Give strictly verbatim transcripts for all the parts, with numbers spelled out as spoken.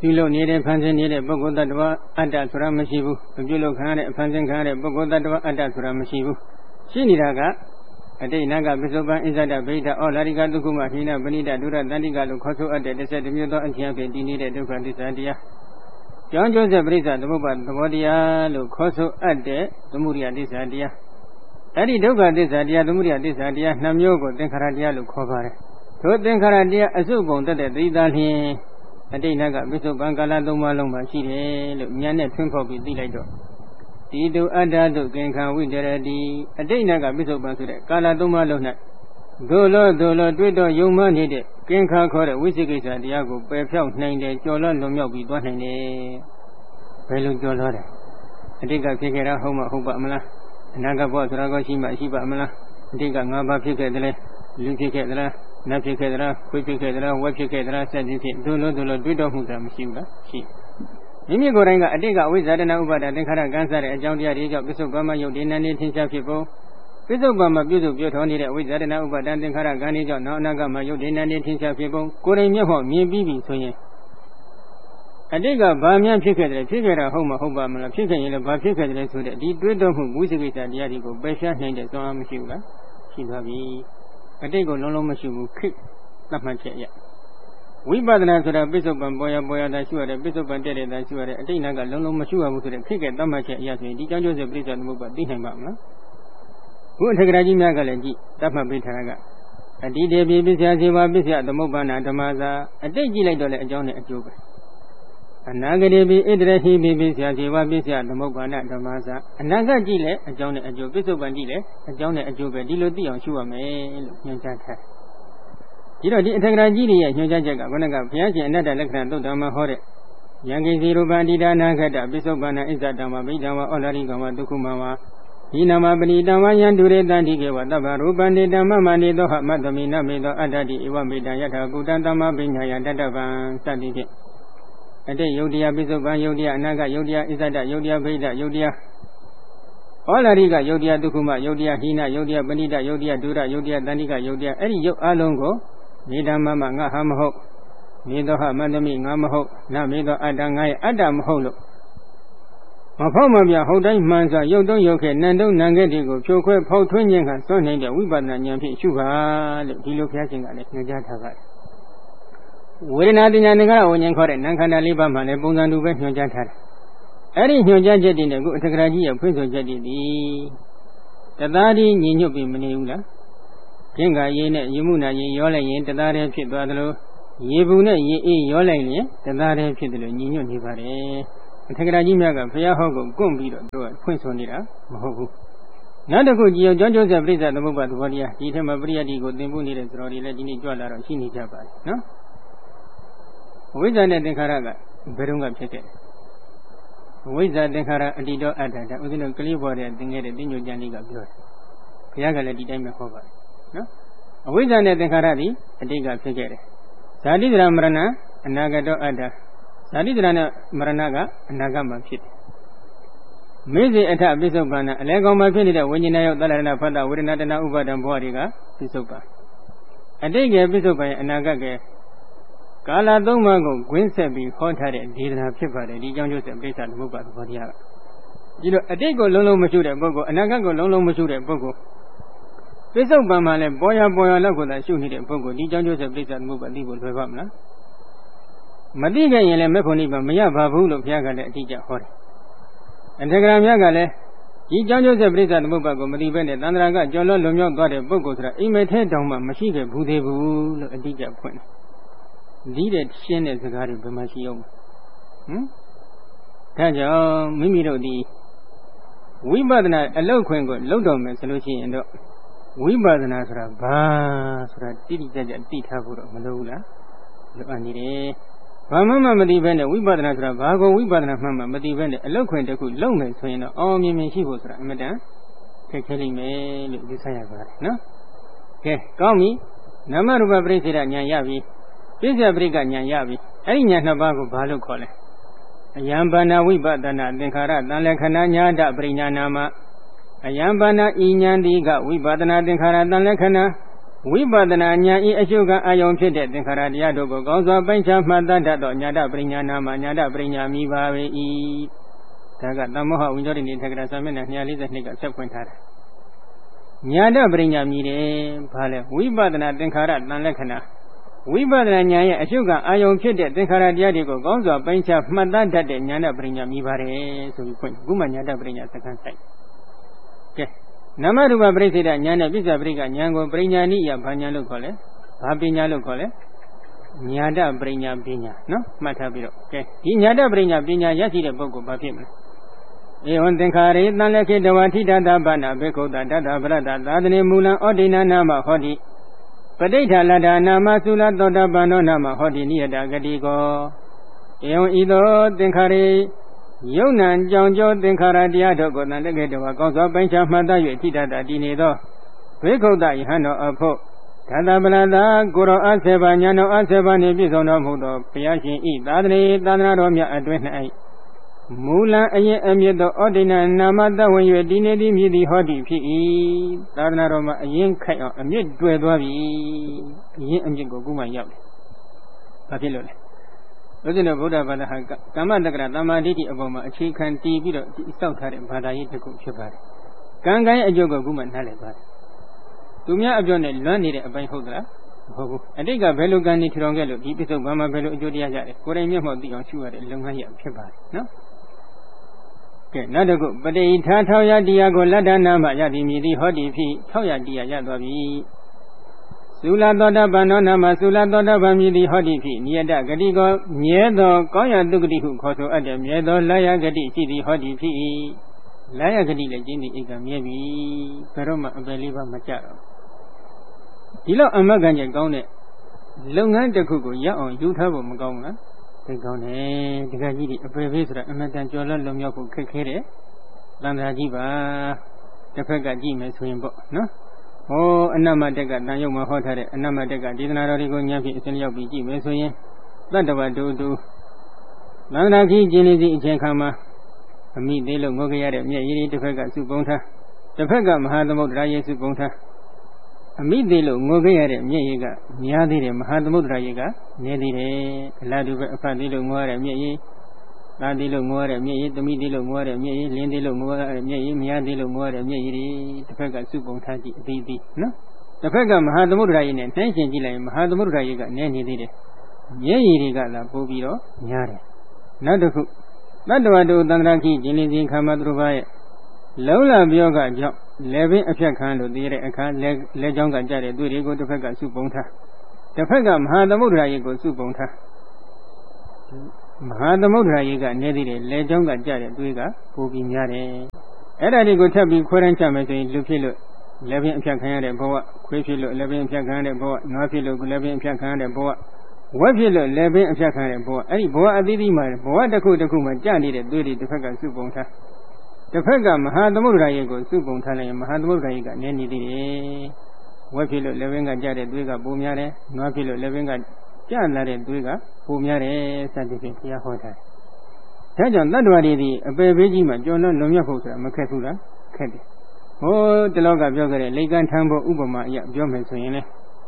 ပြုလုပ်နေတဲ့ဖန်ဆင်းနေတဲ့ပုဂ္ဂိုလ်တ attva အတ္တဆိုတာမရှိဘူးမပြုလုပ်ခံရတဲ့ဖန်ဆင်းခံရတဲ့ပုဂ္ဂိုလ်တ attva အတ္တဆိုတာမရှိဘူးရှိနေတာကအတိတ်နာကပစ္စုပန်ဣဇဒဗိဒဩလာရိကဒုက္ခမဟိနပဏိတဒုရတန္တိကလို့ခေါ်ဆိုအပ်တဲ့တစ်ဆက်တစ်မျိုးသောအကျဉ်းဖြင့်တည်နေတဲ့ဒုက္ခသစ္စာတရားကြောင်းကျိုးဆက်ပရိစ္ဆသမုပ္ပါသဘောတရားလို့ခေါ်ဆိုအပ်တဲ့သမုဒိယသစ္စာတရားအဲ့ဒီဒုက္ခသစ္စာတရားသမုဒိယသစ္စာတရားနှစ်မျိုးကိုသင်္ခါရတရားလို့ခေါ်ပါတယ်ထိုသင်္ခါရတရားအစုပုံတတ်တဲ့သတိသားလျင်အတိတ်နာကပစ္စုပန်ကာလသုံးပါးလုံးမှာရှိတယ်လို့ဉာဏ်နဲ့ထွန်းဖောက်ပြီးသိလိုက်တော့ဒီတုအတ္တတုကင်္ခဝိတရတိအတိတ်နာကပစ္စုပန်ဆိုတဲ့ကာလသုံးပါးလုံး၌ဒုလောဒုလောတွေ့တော့ယုံမှနေတဲ့ကင်္ခခေါ်တဲ့ဝိသိကိစ္စတရားကိုပယ်ဖြောက်နိုင်တယ်ကျော်လွန်လွန်မြောက်ပြီးသွားနိုင်တယ်ဘယ်လိုကျော်လွှားတယ်အတိတ်ကဖြစ်ခဲ့တာဟုတ်မှဟုတ်ပါမလားအနာဂတ်ဘဝဆိုတာကိုရှိမှရှိပါမလားအတိတ်ကငါးပါးဖြစ်ခဲ့တယ်လေလူဖြစ်ခဲ့သလားနတ်ဖြစ်ခဲ့သလားခွေးဖြစ်ခဲ့သလားဝက်ဖြစ်ခဲ့သလားစသဖြင့်ဒုလောဒုလောတွေ့တော့မှုတာမရှိဘူးလားရှိမိမိကိုယ်တိုင်ကအတိတ်ကအဝိဇ္ဇာတနာဥပါဒသင်္ခါရကံစားတဲ့အကြောင်းတရားတွေကြောင့်ပစ္စုပန်မှာယုတ်ဒီနန်းနေထင်ရှားဖြစ်ပုံပစ္စုပန်မှာပြုစုပြောထောနေတဲ့အဝိဇ္ဇာတနာဥပါဒသင်္ခါရကံတွေကြောင့်နောက်အနာဂတ်မှာယုတ်ဒီနန်းနေထင်ရှားဖြစ်ပုံကိုယ်တိုင်မျက်မှောက်မြင်ပြီးပြီဆိုရင်အတိတ်ကဘာမှဖြစ်ခဲ့တယ်ဖြစ်ခဲ့တာဟုတ်မှဟုတ်ပါမလားဖြစ်ခဲ့ရင်လည်းဘာဖြစ်ခဲ့တယ်ဆိုတဲ့ဒီတွေးတော့မှုဝိသေကိစ္စတရားတွေကိုပယ်ရှားနိုင်တဲ့စွမ်းအားမရှိဘူးလားရှိသွားပြီအတိတ်ကိုလုံးလုံးမရှိဘူးခိသတ်မှတ်ချက်ရဝိပဿနာဆိုတာပစ္စုပန်ပေါ်ရပေါ်ရတာရှိရတယ်ပစ္စုပန်တဲ့တဲ့တာရှိရတယ်အတိတ်နာကလုံးလုံးမရှိရဘူးဆိုတဲ့ခိတဲ့သတ်မှတ်ချက်အရာဆိုရင်ဒီကြောင့်ကျိုးစေပြိဿသမုပ္ပါသိနိုင်ပါမလားခုအထက်ကရာကြီးများကလည်းကြည့်သတ်မှတ်ပေးထားတာကအတိတေပိပစ္စယဇေဝပစ္စယသမုပ္ပါဏဓမ္မသာအတိတ်ကြည့်လိုက်တော့လေအကြောင်းနဲ့အကျိုးပဲအနာဂတိပိဣတရဟိပိပစ္စယဇေဝပစ္စယသမုပ္ပါဏဓမ္မသာအနာဂတ်ကြည့်လေအကြောင်းနဲ့အကျိုးပစ္စုပန်ကြည့်လေအကြောင်းနဲ့အကျိုးပဲဒီလိုသိအောင်ရှုရမယ်လို့ညွှန်ကြားထားဒီတော့ဒီအထက်ကရာကြီးတွေရဲ့ညွှန်ကြားချက်ကဘုန်းကဘုရားရှင်အနတ္တလက္ခဏာသုတ်တံမှာဟောတဲ့ယံကိစီရူပန္တိဒါနာခတ္တပစ္စုပန်ဣဇတံဝဗိဓံဝဩလာရိကံဝဒုက္ခမဝဒီနာမပဏိတံဝယံဒုရေတန္တိကေဝတဗ္ဗရူပန္တိတမမန္တိသောဟမတ္တမိနမေသောအတ္တတိဧဝမေတံယထာကုတံတမပညာယတတ္တဗံစသည်ဖြင့်အတိတ်ယုတ်တရားပစ္စုပန်ယုတ်တရားအနာဂတ်ယုတ်တရားဣဇတယုတ်တရားဗိဓယုတ်တရားဩလာရိကယုတ်တရားဒုက္ခမယုတ်တရားဟိနယုတ်တရားပဏိတယုတ်တရားဒုရယုတ်တရားတန္တိကယုတ်တရားအဲ့ဒီယုတ်အလုံးကိုမေတ္တာမမငါဟာမဟုတ်မေသောဟမန္တမိငါမဟုတ်နမေသောအတ္တငါရဲ့အတ္တမဟုတ်လို့မဖောက်မပြဟုတ်တိုင်းမှန်စွာရုပ်တုံးရုပ်ခဲနံတုံးနံခဲတွေကိုဖြိုခွဲဖောက်ထွင်းခြင်းကစွန့်နိုင်တဲ့ဝိပဿနာဉာဏ်ဖြင့်ရှုပါလို့ဒီလိုဘုရားရှင်ကလည်းညွှန်ကြားထားပါတယ်ဝေဒနာတင်ညာသင်္ခါရဝိညာဉ်ခေါ်တဲ့နာမ်ခန္ဓာလေးပါးမှလည်းပုံစံတူပဲညွှန်ကြားထားတယ်အဲ့ဒီညွှန်ကြားချက်တွေနဲ့ခုအထက်ကရာကြီးရဲ့ဖွင့်ဆိုချက်တွေဒီတသားဒီညီညွတ်ပြီးမနေဘူးလားကျင့်ကရေးနဲ့ရေမှုနာရေရောလိုက်ရင်တသားတည်းဖြစ်သွားသလိုရေဘူးနဲ့ရေအေးရောလိုက်ရင်တသားတည်းဖြစ်တယ်လို့ညီညွတ်နေပါတယ်အထက်ကရာကြီးများကဘုရားဟောကိုကွန့်ပြီးတော့တို့ကဖွင့်ဆိုနေတာမဟုတ်ဘူးနောက်တစ်ခုကြည်အောင်ကြောင်းကျိုးဆက်ပြိဿသမုပ္ပါသဘောတရားဒီထက်မှပရိယတ်ဒီကိုသင်ဖို့နေတဲ့သတော်တွေလည်းဒီနေ့ကြွလာတော့ရှိနေကြပါတယ်နော်အဝိဇ္ဇာနဲ့သင်္ခါရကဘယ်တော့မှဖြစ်ခဲ့အဝိဇ္ဇာသင်္ခါရအတ္တိတောအတ္တဒါဥစဉ်ကလေးပေါ်တဲ့သင်ခဲ့တဲ့သိညွတ်ကြံလေးကပြောတယ်ဘုရားကလည်းဒီတိုင်းပဲဟောပါတယ်နော်အဝိဇ္ဇာနဲ့သင်္ခါရသည်အတိတ်ကဖြစ်ခဲ့တယ်ဇာတိဒရာမရဏအနာဂတောအတ္တဇာတိဒရာနဲ့မရဏကအနာဂတ်မှာဖြစ်တယ်မေဇေအထပစ္စုပ္ပန္နအလဲကောင်မှာဖြစ်နေတဲ့ဝိညာဉ်ရောက်သလရဏဖတ်တာဝေဒနာတဏဥပါဒံဘဝတွေကပစ္စုပ္ပန်အတိတ်ကပစ္စုပ္ပန်ရဲ့အနာဂတ်ကကာလသုံးပါးကိုဂွင်းဆက်ပြီးဟောထားတဲ့ဒေသနာဖြစ်ပါတယ်ဒီကြောင့်ကျိုးဆက်ပြိဿသမုပ္ပါသဘောတရားကဒီလိုအတိတ်ကိုလုံးလုံးမရှိတဲ့ပုဂ္ဂိုလ်အနာဂတ်ကိုလုံးလုံးမရှိတဲ့ပုဂ္ဂိုလ်ပစ္စုပန်မှာလည်းပေါ်ရပေါ်ရလောက်ကိုသာရှုနေတဲ့ပုဂ္ဂိုလ်ဒီကြောင့်ကျိုးဆက်ပြိဿသမုပ္ပါသိဖို့လွယ်ပါမလားမသိခဲ့ရင်လည်းမေဖို့နိဗ္ဗာန်မရပါဘူးလို့ဘုရားကလည်းအတိအကျဟောတယ်အထက်ကရာများကလည်းဒီကြောင့်ကျိုးဆက်ပြိဿသမုပ္ပါကိုမသိဘဲနဲ့သန္တရာကကြော်လွတ်လွန်မြောက်သွားတဲ့ပုဂ္ဂိုလ်ဆိုတာအိမ်မက်ထဲတောင်မှမရှိခဲ့ဘူးသေးဘူးလို့အတိအကျဖွင့်တယ်ဒီတဲ့ရှင်းတဲ့စကားတွေဘယ်မှာရှိအောင်ဟမ်ဒါကြောင့်မိမိတို့ဒီဝိပဿနာအလုပ်ခွင့်ကိုလုပ်တော်မယ်ဆိုလို့ရှိရင်တော့ဝိပဿနာဆိုတာဘာဆိုတာတိတိကျကျသိထားဖို့တော့မလိုဘူးလားလိုအပ်နေတယ်ဘာမှမမသိဘဲနဲ့ဝိပဿနာဆိုတာဘာကိုဝိပဿနာမှမှမသိဘဲနဲ့အလုပ်ခွင့်တစ်ခုလုပ်မယ်ဆိုရင်တော့အောင်မြင်မြင်ရှိဖို့ဆိုတာအမှန်တန်ခက်ခဲလိမ့်မယ်လို့ယူဆရပါတယ်နော်ကဲကောင်းပြီနာမရူပပရိစ္ဆေဒဉာဏ်ရပြီပြစ္ဆပရိကဉာဏ်ရပြီအဲ့ဒီဉာဏ်နှစ်ပါးကိုဘာလို့ခေါ်လဲအယံဘာနာဝိပဿနာသင်္ခါရတန်လက္ခဏာညာတပရိညာနာမအယံဘာနာဤဉာဏ်ဒီကဝိပဿနာသင်္ခါရတန်လက္ခဏာဝိပဿနာဉာဏ်ဤအရှုခံအာယုံဖြစ်တဲ့သင်္ခါရတရားတို့ကိုကောင်းစွာပိုင်းခြားမှတ်သားတတ်သောညာတပရိညာနာမှာညာတပရိညာမိပါပေ၏ဒါကသမ္မောဟဝိညောတိနေထက်ကရာစာမျက်နှာtwo hundred forty-twoကဆက်ဖွင့်ထားတာညာတပရိညာမိတယ်ဘာလဲဝိပဿနာသင်္ခါရတန်လက္ခဏာဝိပဿနာဉာဏ်ရဲ့အရှုခံအာယုံဖြစ်တဲ့သင်္ခါရတရားတွေကိုကောင်းစွာပိုင်းခြားမှတ်သားတတ်တဲ့ညာတပရိညာမိပါတယ်ဆိုပြီးဖွင့်ခုမှညာတပရိညာစကားဆိုင်ကဲနာမရူပပရိစ္ဆေဒဉာဏ်နဲ့ပစ္စပရိကဉာဏ်ကိုပရိညာနိယဘာဉာဏ်လို့ခေါ်လဲဘာပညာလို့ခေါ်လဲညာတပရိညာပညာနော်မှတ်ထားပြီးတော့ကဲဒီညာတပရိညာပညာရရှိတဲ့ပုဂ္ဂိုလ်ဘာဖြစ်မလဲဧဝံသင်္ခါရေတန်လက်ခေတဝါထိတတဗနာဘေကုတ္တတတဗရတသာသနေမူလံဩဒိနာနာမဟောတိပဋိဋ္ဌာလဒ္ဒနာမသုလသောတပန္နောနာမဟောတိနိယတဂတိကောဧဝံဤသောသင်္ခါရေယုံနံကြောင့်ကြောသင်္ခါရတရားတို့ကိုတန်လက်ခေတဝါကောင်းစွာပိုင်းခြားမှတ်သား၍ထိတတတည်နေသောဘေကုတ္တယဟန်တော်အဖို့ဓာတပလတာကိုရောအဆေဘာညာတော်အဆေဘာနှင့်ပြည့်စုံတော်မူသောဘုရားရှင်ဤသာသနေသာသနာတော်မြတ်အတွင်း၌မူလအရင်အမြင့်သောဩဒိဏနာမတဝင်၍ဒီနေ့ဒီမြည်သည်ဟောတိဖြစ်၏သာသနာတော်မှာအရင်ခိုက်အောင်အမြင့်တွေ့သွားပြီအရင်အမြင့်ကိုခုမှရောက်တယ်ဘာဖြစ်လို့လဲလို့ဆိုတော့ဗုဒ္ဓဘာသာဟာကမ္မတက္ကရာတမ္မာဒိဋ္ဌိအပေါ်မှာအခြေခံတည်ပြီးတော့စောက်ထားတဲ့ဘာသာရေးတစ်ခုဖြစ်ပါတယ်ကံကံရဲ့အကျိုးကိုခုမှနားလည်ပါတယ်သူများအပြောနဲ့လွမ်းနေတဲ့အပိုင်းဟုတ်သလားမဟုတ်ဘူးအတိတ်ကဘယ်လိုကံနေထထောင်ခဲ့လို့ဒီပြစ္ဆုတ်ဘာမှဘယ်လိုအကျိုးတရားရတယ်ကိုယ်တိုင်မျက်မှောက်သိအောင်ရှုရတဲ့လုပ်ငန်းရဖြစ်ပါတယ်နော်ကဲနောက်တစ်ခုပဋိဌာထောက်ရတရားကိုလတ္တနာမရသည်မြည်သည်ဟောဒီဖြစ်ထောက်ရတရားရသွားပြီသုလသောတပန္နောနာမသုလသောတပန်မြည်သည်ဟောဒီဖြစ်နိယတဂတိကိုမြဲသောကောင်းရတုဂတိဟုခေါ်ဆိုအပ်တဲ့မြဲသောလာယဂတိရှိသည်ဟောဒီဖြစ်လာယဂတိလည်းကျင်းသည်ဧကမြဲပြီဘယ်တော့မှအပယ်လေးပါမကြတော့ဒီလောက်အမတ်ကံကျကောင်းတဲ့လုပ်ငန်းတစ်ခုကိုရအောင်ယူထားဖို့မကောင်းဘူးလားသိကောင်းတယ်တကယ်ကြီးဒီအပယ်ပေးဆိုတာအမတန်ကြော်လွတ်လုံမြောက်ဖို့ခက်ခဲတယ်တန်ត្រာကြီးပါတစ်ဖက်ကကြည့်မယ်ဆိုရင်ပေါ့နော်ဟောအနမ္မတက်ကတန်ရုပ်မှာဟောထားတဲ့အနမ္မတက်ကဒေသနာတော်တွေကိုညံ့ပြီးအစဉ်ရောက်ပြီးကြည့်မယ်ဆိုရင်တတ္တဝတူတူသန္တာကြီးကျင်းနေသည့်အချိန်ခါမှာအမိသေးလို့ငိုကြရတဲ့မျက်ရည်တွေတစ်ဖက်ကစုပုံထားတစ်ဖက်ကမဟာသမုဒ္ဒရာရေစုပုံထားအမိသေးလို့ငိုခဲ့ရတဲ့မျက်ရည်ကများသေးတယ်မဟာသမုဒ္ဒရာရေကနည်းသေးတယ်အလားတူပဲအဖတ်သေးလို့ငိုရတဲ့မျက်ရည်သားသေးလို့ငိုရတဲ့မျက်ရည်သမီးသေးလို့ငိုရတဲ့မျက်ရည်လင်းသေးလို့ငိုရတဲ့မျက်ရည်မယားသေးလို့ငိုရတဲ့မျက်ရည်တွေတစ်ဖက်ကစုပုံထားကြည့်အသေးသေးနော်တစ်ဖက်ကမဟာသမုဒ္ဒရာရေနဲ့နှိုင်းယှဉ်ကြည့်လိုက်ရင်မဟာသမုဒ္ဒရာရေကနည်းနေသေးတယ်မျက်ရည်တွေကလာပို့ပြီးတော့များတယ်နောက်တစ်ခုတတ္တဝတ္တုသန္တရာခိကျင်လင်းခြင်းခမသူဘာရဲ့လုံးလပြောကကြောင့်လေပင်အဖြတ်ခံလို့သိရတဲ့အခါလဲလဲကြောင်းကကြတဲ့တွေ့တွေကိုတစ်ဖက်ကစုပုံထားတစ်ဖက်ကမဟာသမုဒ္ဒရာရေကိုစုပုံထားမဟာသမုဒ္ဒရာရေကနေသေးတယ်လဲကြောင်းကကြတဲ့တွေ့ကပိုပြီးများတယ်အဲ့ဒါတွေကိုထပ်ပြီးခွဲတန်းချမယ်ဆိုရင်လူဖြစ်လို့လေပင်အဖြတ်ခံရတဲ့ဘဝခွေးဖြစ်လို့လေပင်အဖြတ်ခံရတဲ့ဘဝနွားဖြစ်လို့လေပင်အဖြတ်ခံရတဲ့ဘဝဝက်ဖြစ်လို့လေပင်အဖြတ်ခံရတဲ့ဘဝအဲ့ဒီဘဝအသီးသီးမှာဘဝတစ်ခုတစ်ခုမှာကြနေတဲ့တွေ့တွေတစ်ဖက်ကစုပုံထားတစ်ဖက်ကမဟာသမုဒ္ဒရာရေကိုစုပုံထားလိုက်ရင်မဟာသမုဒ္ဒရာရေကနည်းနေသေးတယ်ဝက်ဖြစ်လို့လေပင်ကကြတဲ့တွေ့ကပိုများတယ်နွားဖြစ်လို့လေပင်ကကြလာတဲ့တွေ့ကပိုများတယ်စသဖြင့်ဘုရားဟောထားတယ်ဒါကြောင့်တတ္တဝါတွေဒီအပေပေးကြီးမှာကြော်လွန်လွန်မြတ်ဖို့ဆိုတာမခက်ဘူးလားခက်တယ်ဟိုတလောကပြောခဲ့တဲ့လိကံထံဖို့ဥပမာအရပြောမယ်ဆိုရင်လေ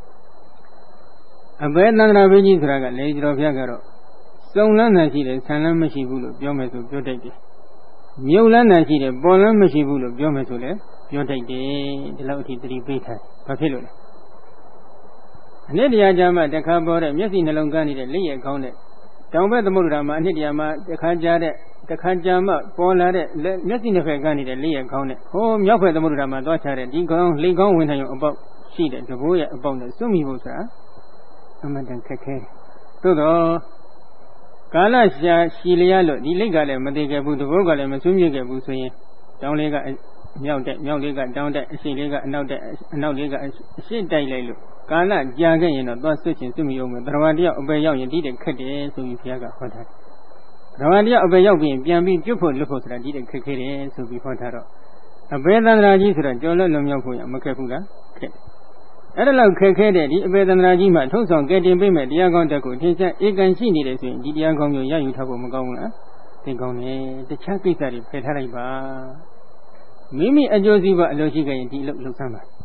အပေသန္တရာပေးကြီးဆိုတာကလေကျော်ဘုရားကတော့စုံလန်းတာရှိတယ်ဆံလန်းမရှိဘူးလို့ပြောမယ်ဆိုပြောတတ်တယ်မြုပ်လန်းတာရှိတယ်ပေါ်လန်းမရှိဘူးလို့ပြောမယ်ဆိုလည်းပြောတတ်တယ်ဒီလောက်အထိသတိပေးထားဘာဖြစ်လို့လဲအနှစ်တရားကြမှာတခါပေါ်တဲ့မျက်စိနှလုံးကန်းနေတဲ့လက်ရခေါင်းတဲ့တောင်ဘက်သမုဒ္ဒရာမှာအနှစ်တရားမှာတခါကြားတဲ့တခါကြာမှပေါ်လာတဲ့မျက်စိနှစ်ဖက်ကန်းနေတဲ့လက်ရခေါင်းတဲ့ဟိုမြောက်ဘက်သမုဒ္ဒရာမှာသွားချတဲ့ဒီခေါင်းလေခေါင်းဝင်ထိုင်ရုံအပေါက်ရှိတဲ့တဘိုးရဲ့အပေါက်နဲ့စွန့်မိဖို့ဆိုတာအမှန်တန်ခက်ခဲသို့တော့ကာလရှာရှည်လျားလို့ဒီလိတ်ကလည်းမသေးခဲ့ဘူးတဘိုးကလည်းမစွန့်မြစ်ခဲ့ဘူးဆိုရင်တောင်လေးကမြောက်တဲ့မြောက်လေးကတောင်တဲ့အရှိလေးကအနောက်တဲ့အနောက်လေးကအရှိတိုက်လိုက်လို့ကာလကြာခဲ့ရင်တော့သွားဆွတ်ချင်ဆွတ်မိအောင်မယ်သရဝတ္တရောက်အပေရောက်ရင်ဒီတဲ့ခက်တယ်ဆိုပြီးဘုရားကဟောထားတယ်သရဝတ္တရောက်အပေရောက်ပြီးပြန်ပြီးကျွတ်ဖို့လွတ်ဖို့ဆိုတာဒီတဲ့ခက်ခဲတယ်ဆိုပြီးဟောထားတော့အပေသန္တရာကြီးဆိုတာကြော်လွတ်လွန်မြောက်ဖို့ရမခက်ဘူးလားခက်အဲ့ဒါလောက်ခက်ခဲတဲ့ဒီအပေသန္တရာကြီးမှာထုံးဆောင်ကဲတင်ပေးမဲ့တရားကောင်းတက်ကိုထင်ရှားဧကန်ရှိနေတယ်ဆိုရင်ဒီတရားကောင်းမျိုးရယူထားဖို့မကောင်းဘူးလားသင်ကောင်းတယ်တခြားကိစ္စတွေဖယ်ထားလိုက်ပါမိမိအကျိုးစီးပွားအလို့ရှိခဲ့ရင်ဒီအလုပ်လုပ်စမ်းပါ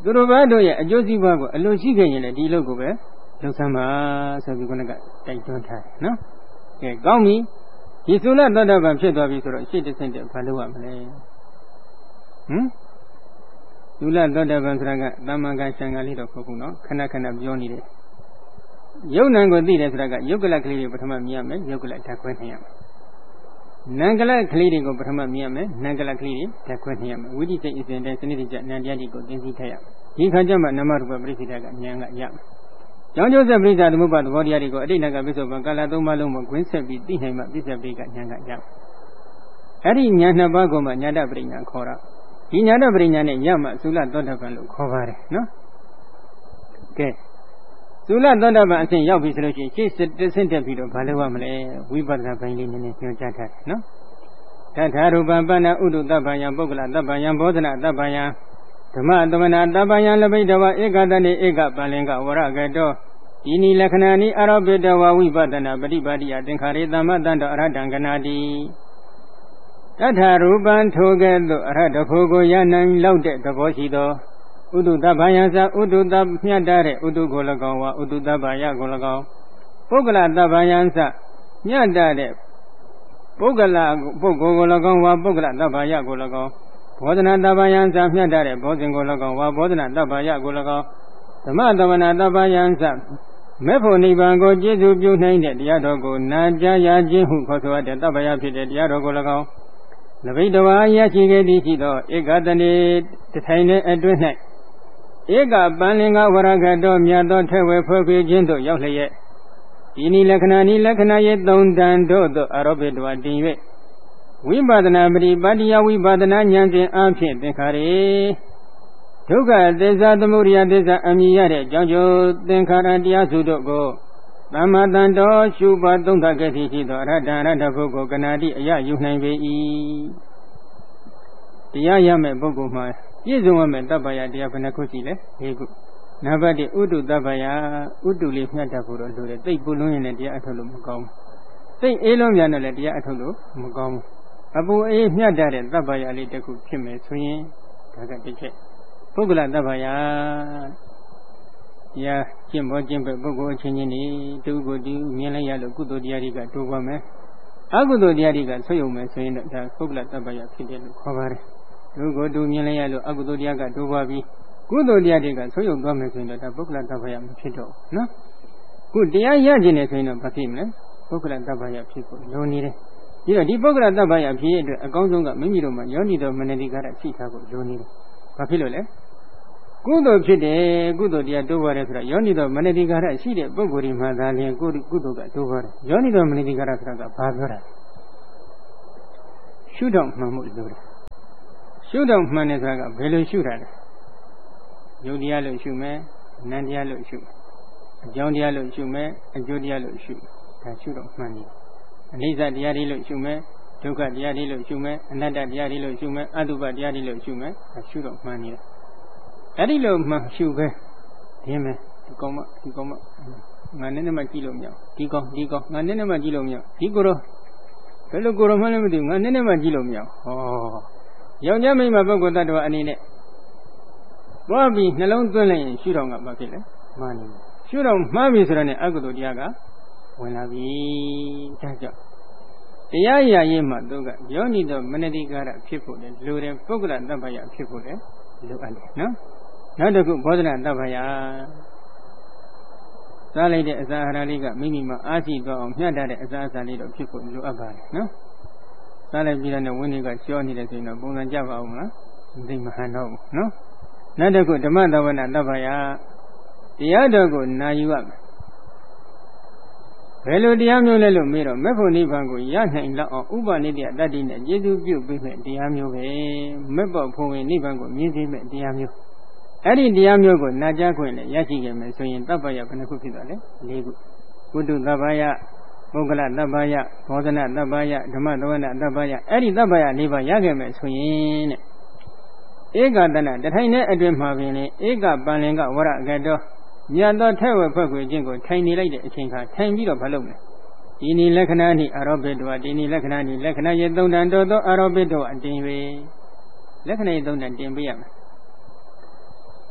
သူတို့ဘာတို့ရဲ့အကျိုးစီးပွားကိုအလိုရှိခဲ့ရင်လည်းဒီလိုကိုပဲလုံဆန်းပါဆိုပြီးခုနကတိုက်တွန်းထားတယ်နော်ကဲကောင်းပြီဒီသုလသောတာပန်ဖြစ်သွားပြီဆိုတော့ရှေ့တစ်ဆင့်တည်းဘာလုပ်ရမလဲဟမ်သုလသောတာပန်ဆိုတာကသမ္မာကရှံကလေးတော့ခေါ်ဘူးနော်ခဏခဏပြောနေတယ်ယုတ်နံကိုသိတယ်ဆိုတာကယုတ်ကလကလေးတွေပထမမြင်ရမယ်ယုတ်ကလဓာတ်ခွဲနေရမယ်နံကလကလေးတွေကိုပထမမြင်ရမယ်နံကလကလေးတွေဓာတ်ခွဲနေရမယ်ဝိသိစိတ်အစဉ်တိုင်းစနစ်တကျနံတရားတွေကိုသိသိထည့်ရမယ်ဒီခါကျမှနမရူပပရိစ္ဆေဒကဉာဏ်ကရမယ်ကျောင်းကျိုးဆက်ပရိစ္ဆာသမုပ္ပါသဘောတရားတွေကိုအတိတ်ကပိစ္ဆုပံကာလသုံးပါးလုံးမှာကွင်းဆက်ပြီးသိနိုင်မှပစ္စယပိကဉာဏ်ကရမယ်အဲ့ဒီဉာဏ်နှစ်ပါးကိုမှဉာဏပရိညာခေါ်တာဒီဉာဏပရိညာနဲ့ရမှသုလသောတာပန်လို့ခေါ်ပါတယ်နော်ကဲသုလသောတာပန်အဆင့်ရောက်ပြီဆိုလို့ရှိရင်ရှေ့တစ်ဆင့်တက်ပြီးတော့ဘာလုပ်ရမလဲဝိပဿနာပိုင်းလေးနည်းနည်းညွှန်ကြားထားတယ်နော်တထာရူပံပဏ္ဏဥဒ္ဒတပ္ပယံပုဂ္ဂလတပ္ပယံဘောဓနာတပ္ပယံဓမ္မသမနာတပ္ပယံလပိတဝဧကတတိဧကပလင်္ကဝရကတောဒီနိလက္ခဏာနိအရောပိတဝဝိပဿနာပฏิပါတိယသင်္ခါရေသမ္မတန္တောအရဟတံကနာတိတထာရူပံထိုကဲ့သို့အရဟတဖို့ကိုရနိုင်လောက်တဲ့သဘောရှိသောဥဒ္ဒတပ္ပယံသာဥဒ္ဒတမြတ်တဲ့ဥဒ္ဒကို၎င်းဝဥဒ္ဒတပ္ပယကို၎င်းပုဂ္ဂလတပ္ပယံသာမြတ်တဲ့ပုဂ္ဂလပုဂ္ဂိုလ်ကို၎င်းဝပုဂ္ဂလတပ္ပယကို၎င်းဘောဓနာတပ္ပယံသာမြတ်တဲ့ဘောဇင်ကို၎င်းဝဘောဓနာတပ္ပယကို၎င်းဓမ္မသမနာတပ္ပယံသာမေဖို့နိဗ္ဗာန်ကိုကျေစုပြုနိုင်တဲ့တရားတော်ကိုနာကြားရခြင်းဟုခေါ်ဆိုတဲ့တပ္ပယဖြစ်တဲ့တရားတော်ကို၎င်းလဘိတဝါရရှိခဲ့သည်ရှိသောဧကတနေတထိုင်တဲ့အတွင်း၌ဧကပန်လင်္ဂဝရကတော်မြတ်သောထဲဝဲဖွဲ့ခွေခြင်းတို့ရောက်လျက်ဒီနိလက္ခဏာနိလက္ခဏာရဲ့သုံးတန်တို့သို့အရောပိတဝါတင်၍ဝိပဿနာပရိပါတိယဝိပဿနာဉာဏ်ဖြင့်အဖြစ်သင်္ခါရေဒုက္ခသစ္စာသမုဒယသစ္စာအမြင်ရတဲ့အကြောင်းကျိုးသင်္ခါရတရားစုတို့ကိုသမ္မာတန်တော်ရှုပါသုံးသပ်ခဲ့သည်ရှိသောအရဟတအရဟတပုဂ္ဂိုလ်ကနာတိအယယူနိုင်ပေ၏တရားရမဲ့ပုဂ္ဂိုလ်မှာပြည့်စုံရမဲ့တပ္ပယတရားဘယ်နှခုရှိလဲ၄ခုနံပါတ်၁ဥဒ္ဒတပ္ပယဥဒ္ဒလေးမြတ်တတ်ဖို့တော့လိုတယ်သိပ်ပူလွန်းရင်လည်းတရားအထုတ်လို့မကောင်းဘူးသိပ်အေးလွန်းပြန်တော့လည်းတရားအထုတ်လို့မကောင်းဘူးအပူအေးမြတ်တတ်တဲ့တပ္ပယလေးတစ်ခုဖြစ်မယ်ဆိုရင်ဒါကတစ်ချက်ပုဂ္ဂလတပ္ပယတရားကျင့်ပေါ်ကျင့်ပဲပုဂ္ဂိုလ်အချင်းချင်းနေတူကိုတူမြင်လိုက်ရလို့ကုသိုလ်တရားတွေကတိုးပွားမယ်အကုသိုလ်တရားတွေကဆွေးယုံမယ်ဆိုရင်တော့ဒါပုဂ္ဂလတပ္ပယဖြစ်တယ်လို့ခေါ်ပါတယ်တူကိုတူမြင်လိုက်ရလို့အကုသိုလ်တရားကတိုးပွားပြီးကုသိုလ်တရားတွေကဆွေးယုံသွားမယ်ဆိုရင်တော့ဒါပုဂ္ဂလတပ္ပယမဖြစ်တော့ဘူးနော်ခုတရားရခြင်းနေဆိုရင်တော့ဘာဖြစ်မလဲပုဂ္ဂလတပ္ပယဖြစ်ဖို့လိုနေတယ်ပြီးတော့ဒီပုဂ္ဂလတပ္ပယဖြစ်ရဲ့အတွက်အကောင်းဆုံးကမိမိတို့မှာယောနိတော်မနတိကာရရှိထားဖို့လိုနေတယ်ဘာဖြစ်လို့လဲကုသိုလ်ဖြစ်တယ်ကုသိုလ်တရားတိုးပွားတယ်ဆိုတာယောနိတော်မနတိကာရရှိတဲ့ပုဂ္ဂိုလ်ဒီမှာသာလျှင်ကုကုသိုလ်ကတိုးပွားတယ်ယောနိတော်မနတိကာရဆိုတာကဘာပြောတာရှုတော့မှန်မှုလိုတယ်ရှုတော့မှန်တယ်ဆိုတာကဘယ်လိုရှုတာလဲယုတ်တရားလို့ရှုမယ်နံတရားလို့ရှုမယ်အကြောင်းတရားလို့ရှုမယ်အကျိုးတရားလို့ရှုဒါရှုတော့မှန်တယ်အနိစ္စတရားတွေလို့ရှုမယ်ဒုက္ခတရားတွေလို့ရှုမယ်အနတ္တတရားတွေလို့ရှုမယ်အတုပတရားတွေလို့ရှုမယ်ဒါရှုတော့မှန်တယ်အဲ့ဒီလိုမှရှုပဲဒီမယ်ဒီကောင်မဒီကောင်မငါနဲ့နဲ့မှကြည့်လို့မရဒီကောင်ဒီကောင်ငါနဲ့နဲ့မှကြည့်လို့မရဒီကိုရောဘယ်လိုကိုရောမှလည်းမသိဘူးငါနဲ့နဲ့မှကြည့်လို့မရဟောယောက်ျားမိန်းမပုဂ္ဂိုလ်တ attva အနေနဲ့သွားပြီးနှလုံးသွင်းလိုက်ရင်ရှုတော့ကဘာဖြစ်လဲမှန်တယ်ရှုတော့မှားပြီဆိုတော့ ਨੇ အကုသိုလ်တရားကဝင်လာပြီဒါကြောင့်တရားရရေးမှာသူကယောနိတော်မနတိကာရဖြစ်ဖို့လေလိုတယ်ပုဂ္ဂလတပ္ပယဖြစ်ဖို့လေလိုအပ်တယ်နော်နောက်တစ်ခုဘောဓနာတပ္ပယစားလိုက်တဲ့အစာအာဟာရလေးကမိမိမှာအားရှိသွားအောင်မျှတတဲ့အစာအစာလေးတော့ဖြစ်ဖို့လိုအပ်ပါတယ်နော်စားလိုက်ပြီးတော့ဝင်းတွေကရှောနေတယ်ဆိုရင်တော့ပုံစံကြပါအောင်မလားမသိမဟန်တော့ဘူးနော်နောက်တစ်ခုဓမ္မသဝနာတပ္ပယတရားတော်ကိုနာယူရမယ်ဘယ်လိုတရားမျိုးလဲလို့မေးတော့မေဖို့နိဗ္ဗာန်ကိုရနိုင်လောက်အောင်ဥပနိတ္တတတ္တိနဲ့ကျေစုပြုပြီးမဲ့တရားမျိုးပဲမေဖို့ဖို့ဝင်နိဗ္ဗာန်ကိုမြင်သိမဲ့တရားမျိုးအဲ့ဒီတရားမျိုးကိုနာကြားခွင့်နဲ့ရရှိခဲ့မယ်ဆိုရင်တပ္ပယဘယ်နှခုဖြစ်သွားလဲ၄ခုကုတုတပ္ပယပုဂ္ဂလတပ္ပယဘောဓနာတပ္ပယဓမ္မသဝနာတပ္ပယအဲ့ဒီတပ္ပယ၄ပါးရခဲ့မယ်ဆိုရင်တဲ့ဧကတနာတထိုင်တဲ့အတွင်းမှာပင်လေဧကပန်လင်္ဂဝရကတောမြတ်သောထဲဝဲဖွဲ့ခွေခြင်းကိုထိုင်နေလိုက်တဲ့အချိန်ခါထိုင်ပြီးတော့မလုပ်နဲ့ဒီနိလက္ခဏာနိအရောပိတဝဒီနိလက္ခဏာနိလက္ခဏာရဲ့သုံးတန်တော်သောအရောပိတဝအတင်၍လက္ခဏာရဲ့သုံးတန်တင်ပေးရမယ်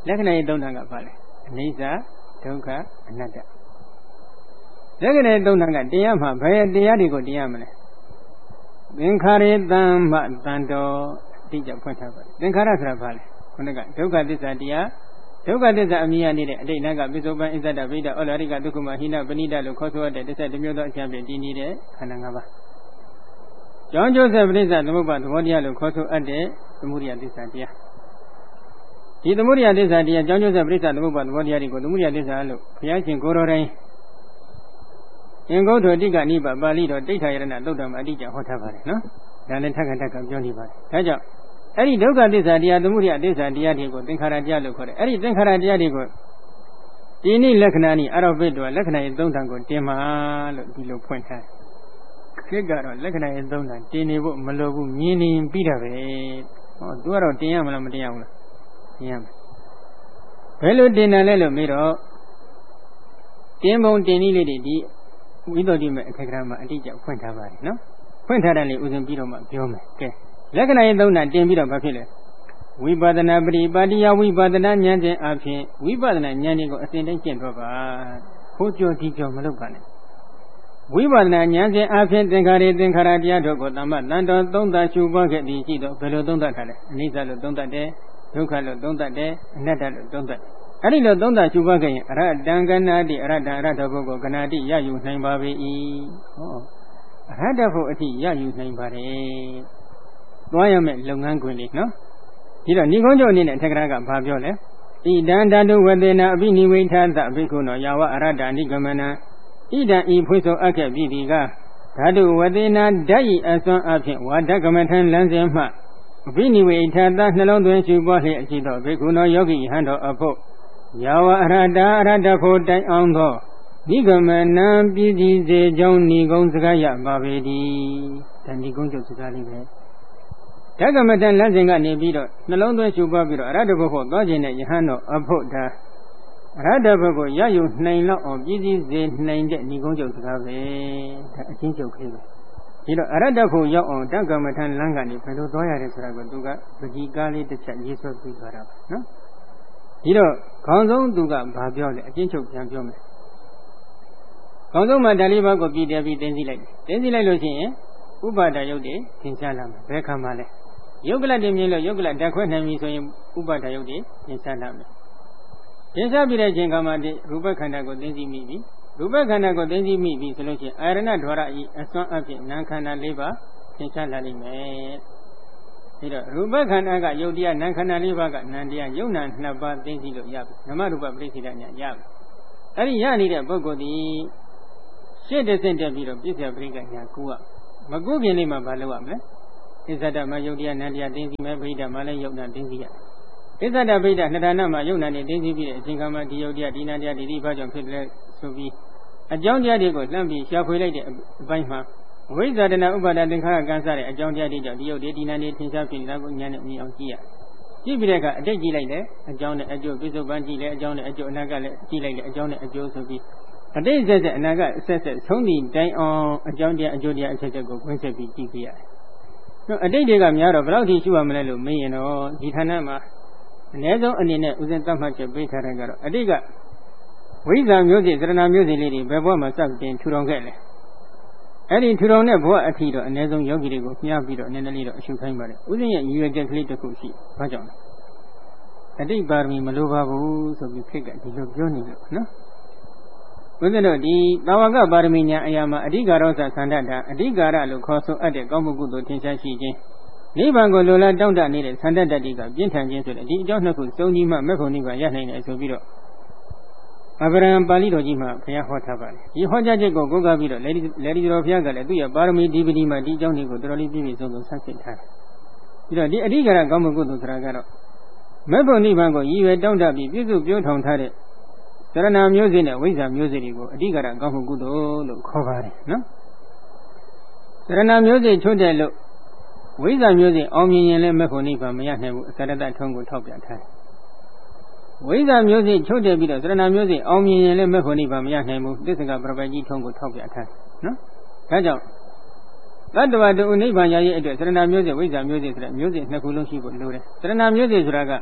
လက္ခဏာရေးသုံးဌာန်ကဘာလဲအနိစ္စဒုက္ခအနတ္တလက္ခဏာရေးသုံးဌာန်ကတရားမှာဘယ်တရားတွေကိုတရားမလဲသင်္ခါရေတမ္မတန်တော်တိကျဖွင့်ထားပါတယ်သင်္ခါရဆိုတာဘာလဲခုနကဒုက္ခသစ္စာတရားဒုက္ခသစ္စာအမြင်ရနေတဲ့အတိတ်နာကပိစုပန်အစ္ဆဒဗိဒဩလာရိကဒုက္ခမဟိနပဏိဒလို့ခေါ်ဆိုရတဲ့တစ်ဆက်တစ်မျိုးသောအချက်ဖြင့်တည်နေတဲ့ခန္ဓာ၅ပါးကြောင်းကျိုးဆက်ပရိစ္ဆသမုပ္ပါသဘောတရားလို့ခေါ်ဆိုအပ်တဲ့သမုဒိယသစ္စာတရားဒီသမုဒိယသစ္စာတရားကြောင်းကျိုးဆက်ပရိစ္ဆသမုပ္ပါသဘောတရားတွေကိုသမုဒိယသစ္စာလို့ဘုရားရှင်ကိုယ်တော်တိုင်အင်္ဂုတ္တတိကနိဗ္ဗာန်ပါဠိတော်တိဋ္ဌာယရဏသုတ်တံမှာအတိအကျဟောထားပါတယ်နော်ဒါလည်းထပ်ခါထပ်ခါပြောနေပါတယ်ဒါကြောင့်အဲ့ဒီဒုက္ခသစ္စာတရားသမုဒိယသစ္စာတရားတွေကိုသင်္ခါရတရားလို့ခေါ်တယ်အဲ့ဒီသင်္ခါရတရားတွေကိုဒီနိလက္ခဏာနိအရောပိတ္တဝလက္ခဏာရဲ့သုံးဌာန်ကိုတင်ပါလို့ဒီလိုဖွင့်ထားခက်ကတော့လက္ခဏာရဲ့သုံးဌာန်တင်နေဖို့မလိုဘူးမြင်နေပြီးတာပဲဟောသူကတော့တင်ရမလားမတင်ရဘူးလားတင်ရမယ်ဘယ်လိုတင်တယ်လဲလို့မေးတော့တင်ပုံတင်နည်းလေးတွေဒီဝိသုဒ္ဓိမေအခက်အခဲမှာအတိအကျဖွင့်ထားပါတယ်နော်ဖွင့်ထားတယ်လေဥစဉ်ပြီးတော့မှပြောမယ်ကဲလက္ခဏာရေးသုံးဌာန်တင်ပြီးတော့ဘာဖြစ်လဲဝိပဿနာပရိပါတိယဝိပဿနာဉာဏ်စဉ်အပြင်ဝိပဿနာဉာဏ်တွေကိုအစဉ်တိုင်းကျင့်တော့ပါခိုးကြောဒီကြောမလုပ်ပါနဲ့ဝိပဿနာဉာဏ်စဉ်အပြင်သင်္ခါရသင်္ခါရတရားတို့ကိုသမ္မတန်တော်သုံးသပ်ရှုပွားခဲ့သည်ရှိတော့ဘယ်လိုသုံးသပ်ထားလဲအနိစ္စလို့သုံးသပ်တယ်ဒုက္ခလို့သုံးသပ်တယ်အနတ္တလို့သုံးသပ်တယ်အဲ့ဒီလိုသုံးသပ်ရှုပွားခဲ့ရင်အရတံကနာတိအရတံအရတဘုကိုကနာတိရယူနိုင်ပါ၏ဟောအရတဘုအထိရယူနိုင်ပါတယ်သွားရမယ်လုပ်ငန်းခွင်လေးနော်ဒီတော့ဏိကုံးချုပ်အနေနဲ့ထက်ကရာကဘာပြောလဲဣဒံဓာတုဝတေနအဘိနိဝိထသဘိက္ခုနောယာဝအရတဏိကမနံဣဒံဤဖွေးဆိုအပ်ခဲ့ပြီဒီကဓာတုဝတေနဓာတ်ဤအစွမ်းအဖြင့်ဝါဒကမထံလမ်းစဉ်မှအဘိနိဝိထသနှလုံးသွင်းရှုပွားလျက်ရှိသောဘိက္ခုနောယောဂီဟန်တော်အဖို့ယာဝအရတအရတဖို့တိုင်အောင်သောနိဂမနံပြည်စည်းစေကြောင်းဏိကုံစကားရပါပေသည်ဒါဏိကုံချုပ်စကားလေးပဲဓကမတန်လမ်းစဉ်ကနေပြီးတော့နှလုံးသွင်းရှုပွားပြီးတော့အရဟတဘုဖို့သွားခြင်းနဲ့ယဟန်တော်အဖို့ဒါအရဟတဘုကိုရယူနိုင်လောက်အောင်ပြည်စည်းစေနိုင်တဲ့ဏိကုံချုပ်စကားပဲဒါအချင်းချုပ်ခေပဲဒီတော့အရဟတဘုရောက်အောင်ဓကမတန်လမ်းကနေဘယ်လိုသွားရတယ်ဆိုတာကိုသူကပကြီးကားလေးတစ်ချက်ရေးဆွဲပြီးသွားတာပါနော်ဒီတော့ခေါင်းဆုံးသူကဘာပြောလဲအချင်းချုပ်ပြန်ပြောမယ်ခေါင်းဆုံးမှာဓာလေးပါးကိုပြည်တယ်ပြီးတင်းစီလိုက်တင်းစီလိုက်လို့ရှိရင်ဥပါဒယုတ်တွေသင်ရှားလာမယ်ဘယ်ခံမှာလဲယုတ်ကလတ်တင်မြင်လို့ယုတ်ကလတ်ဓာတ်ခွဲနိုင်ပြီဆိုရင်ဥပါဒယုတ်တွေသင်ရှားလာမယ်သင်ရှားပြီးတဲ့အချိန်ခါမှာဒီရူပခန္ဓာကိုသိသိမိပြီရူပခန္ဓာကိုသိသိမိပြီဆိုလို့ရှိရင်အာရဏဓဝရဤအစွမ်းအဖြစ်နာမ်ခန္ဓာ၄ပါးသင်ရှားလာလိမ့်မယ်ဒီတော့ရူပခန္ဓာကယုတ်တရားနာမ်ခန္ဓာ၄ပါးကနာမ်တရားယုတ်နာနှစ်ပါးသိသိလို့ရပြီနမရူပပရိစ္ဆေဒညာရပြီအဲ့ဒီရနေတဲ့ပုဂ္ဂိုလ်ဒီရှင်းတဲ့စင့်တက်ပြီးတော့ပြည့်စုံပရိက္ခညာကူရမကုပြင်လေးမှာဘာလုပ်ရမလဲဣဇဒမယုတ်တရားနန္တရားတင်းစီမဲ့ဗိဓာမှာလည်းယုတ်နာတင်းစီရဣဇဒဗိဓာနှစ်ဌာနမှာယုတ်နာနဲ့တင်းစီပြီးတဲ့အချိန်ကမှဒီယုတ်တရားဒီနန္တရားဒီဒီဘာကြောင့်ဖြစ်တယ်ဆိုပြီးအကြောင်းတရားတွေကိုလှမ်းပြီးရှာဖွေလိုက်တဲ့အပိုင်းမှာဝိဇ္ဇာတနာဥပါဒသင်္ခါရကံစတဲ့အကြောင်းတရားတွေကြောင့်ဒီယုတ်ဒီဒီနန္တရားထင်ရှားဖြစ်နေတာကိုဉာဏ်နဲ့မြင်အောင်ကြည့်ရကြည့်ပြီးတဲ့အခါအတိတ်ကြည့်လိုက်တယ်အကြောင်းနဲ့အကျိုးပြစ္ဆုတ်ပန်းကြည့်လဲအကြောင်းနဲ့အကျိုးအနာကလည်းကြည့်လိုက်တယ်အကြောင်းနဲ့အကျိုးဆိုပြီးအတိတ်ဆက်ဆက်အနာကအဆက်ဆက်ဆုံးသည့်တိုင်အောင်အကြောင်းတရားအကျိုးတရားအချက်ချက်ကိုခွင့်ဆက်ပြီးကြည့်ပြရတယ်။နော်အတိတ်တွေကများတော့ဘယ်လောက်ထိရှိရမလဲလို့မေးရင်တော့ဒီဌာနမှာအနည်းဆုံးအနေနဲ့ဥစဉ်သတ်မှတ်ချက်ပေးထားတဲ့ကတော့အတိတ်ကဝိဇ္ဇာမျိုးစေ့သရဏမျိုးစေ့လေးတွေဘယ်ဘဝမှာစတင်ထူထောင်ခဲ့လဲ။အဲ့ဒီထူထောင်တဲ့ဘဝအထိတော့အနည်းဆုံးယောဂီတွေကိုမျှပြီးတော့နည်းနည်းလေးတော့အရှုခိုင်းပါတယ်။ဥစဉ်ရဲ့ရည်ရွယ်ချက်ကလေးတစ်ခုရှိ။ဘာကြောင့်လဲ။အတိတ်ပါရမီမလိုပါဘူးဆိုပြီးခေတ်ကဒီလိုပြောနေလို့နော်။ဘုရားတို့ဒီသာဝကပါရမီညာအရာမှာအဓိကရောစသန္တတာအဓိကရလို့ခေါ်ဆိုအပ်တဲ့ကောင်းမှုကုသိုလ်ထင်ရှားရှိခြင်းနိဗ္ဗာန်ကိုလိုလားတောင့်တနေတဲ့သန္တတတိကပြင်းထန်ခြင်းဆိုတဲ့ဒီအကြောင်းနှစ်ခုစုံကြီးမှမေဖို့နိဗ္ဗာန်ရနိုင်တယ်ဆိုပြီးတော့အဗရံပါဠိတော်ကြီးမှာဘုရားဟောထားပါတယ်ဒီဟောကြားချက်ကိုကိုးကားပြီးတော့လေဒီလေဒီတော်ဘုရားကလည်းသူ့ရဲ့ပါရမီဒီပတိမှာဒီအကြောင်းတွေကိုတော်တော်လေးပြည့်ပြည့်စုံစုံဆန်းစစ်ထားတယ်ပြီးတော့ဒီအဓိကရကောင်းမှုကုသိုလ်ဆိုတာကတော့မေဖို့နိဗ္ဗာန်ကိုရည်ရွယ်တောင့်တပြီးပြည့်စုံပြောထောင်ထားတဲ့သရဏမျိုးစေ့နဲ့ဝိဇ္ဇာမျိုးစေ့တွေကိုအဓိကရကောင်းမှုကုသိုလ်လို့ခေါ်ပါတယ်နော်သရဏမျိုးစေ့ချုပ်တဲ့လို့ဝိဇ္ဇာမျိုးစေ့အောင်မြင်ရင်လည်းမေဖို့နိဗ္ဗာန်မရနိုင်ဘူးအစရတထုံးကိုထောက်ပြထားတယ်ဝိဇ္ဇာမျိုးစေ့ချုပ်တဲ့ပြီးတော့သရဏမျိုးစေ့အောင်မြင်ရင်လည်းမေဖို့နိဗ္ဗာန်မရနိုင်ဘူးသစ္စကပရပိုက်ကြီးထုံးကိုထောက်ပြထားတယ်နော်ဒါကြောင့်တတ္တဝတ္တုနိဗ္ဗာန်ရရဲ့အတွက်သရဏမျိုးစေ့ဝိဇ္ဇာမျိုးစေ့ဆိုတဲ့မျိုးစေ့နှစ်ခုလုံးရှိဖို့လိုတယ်သရဏမျိုးစေ့ဆိုတာက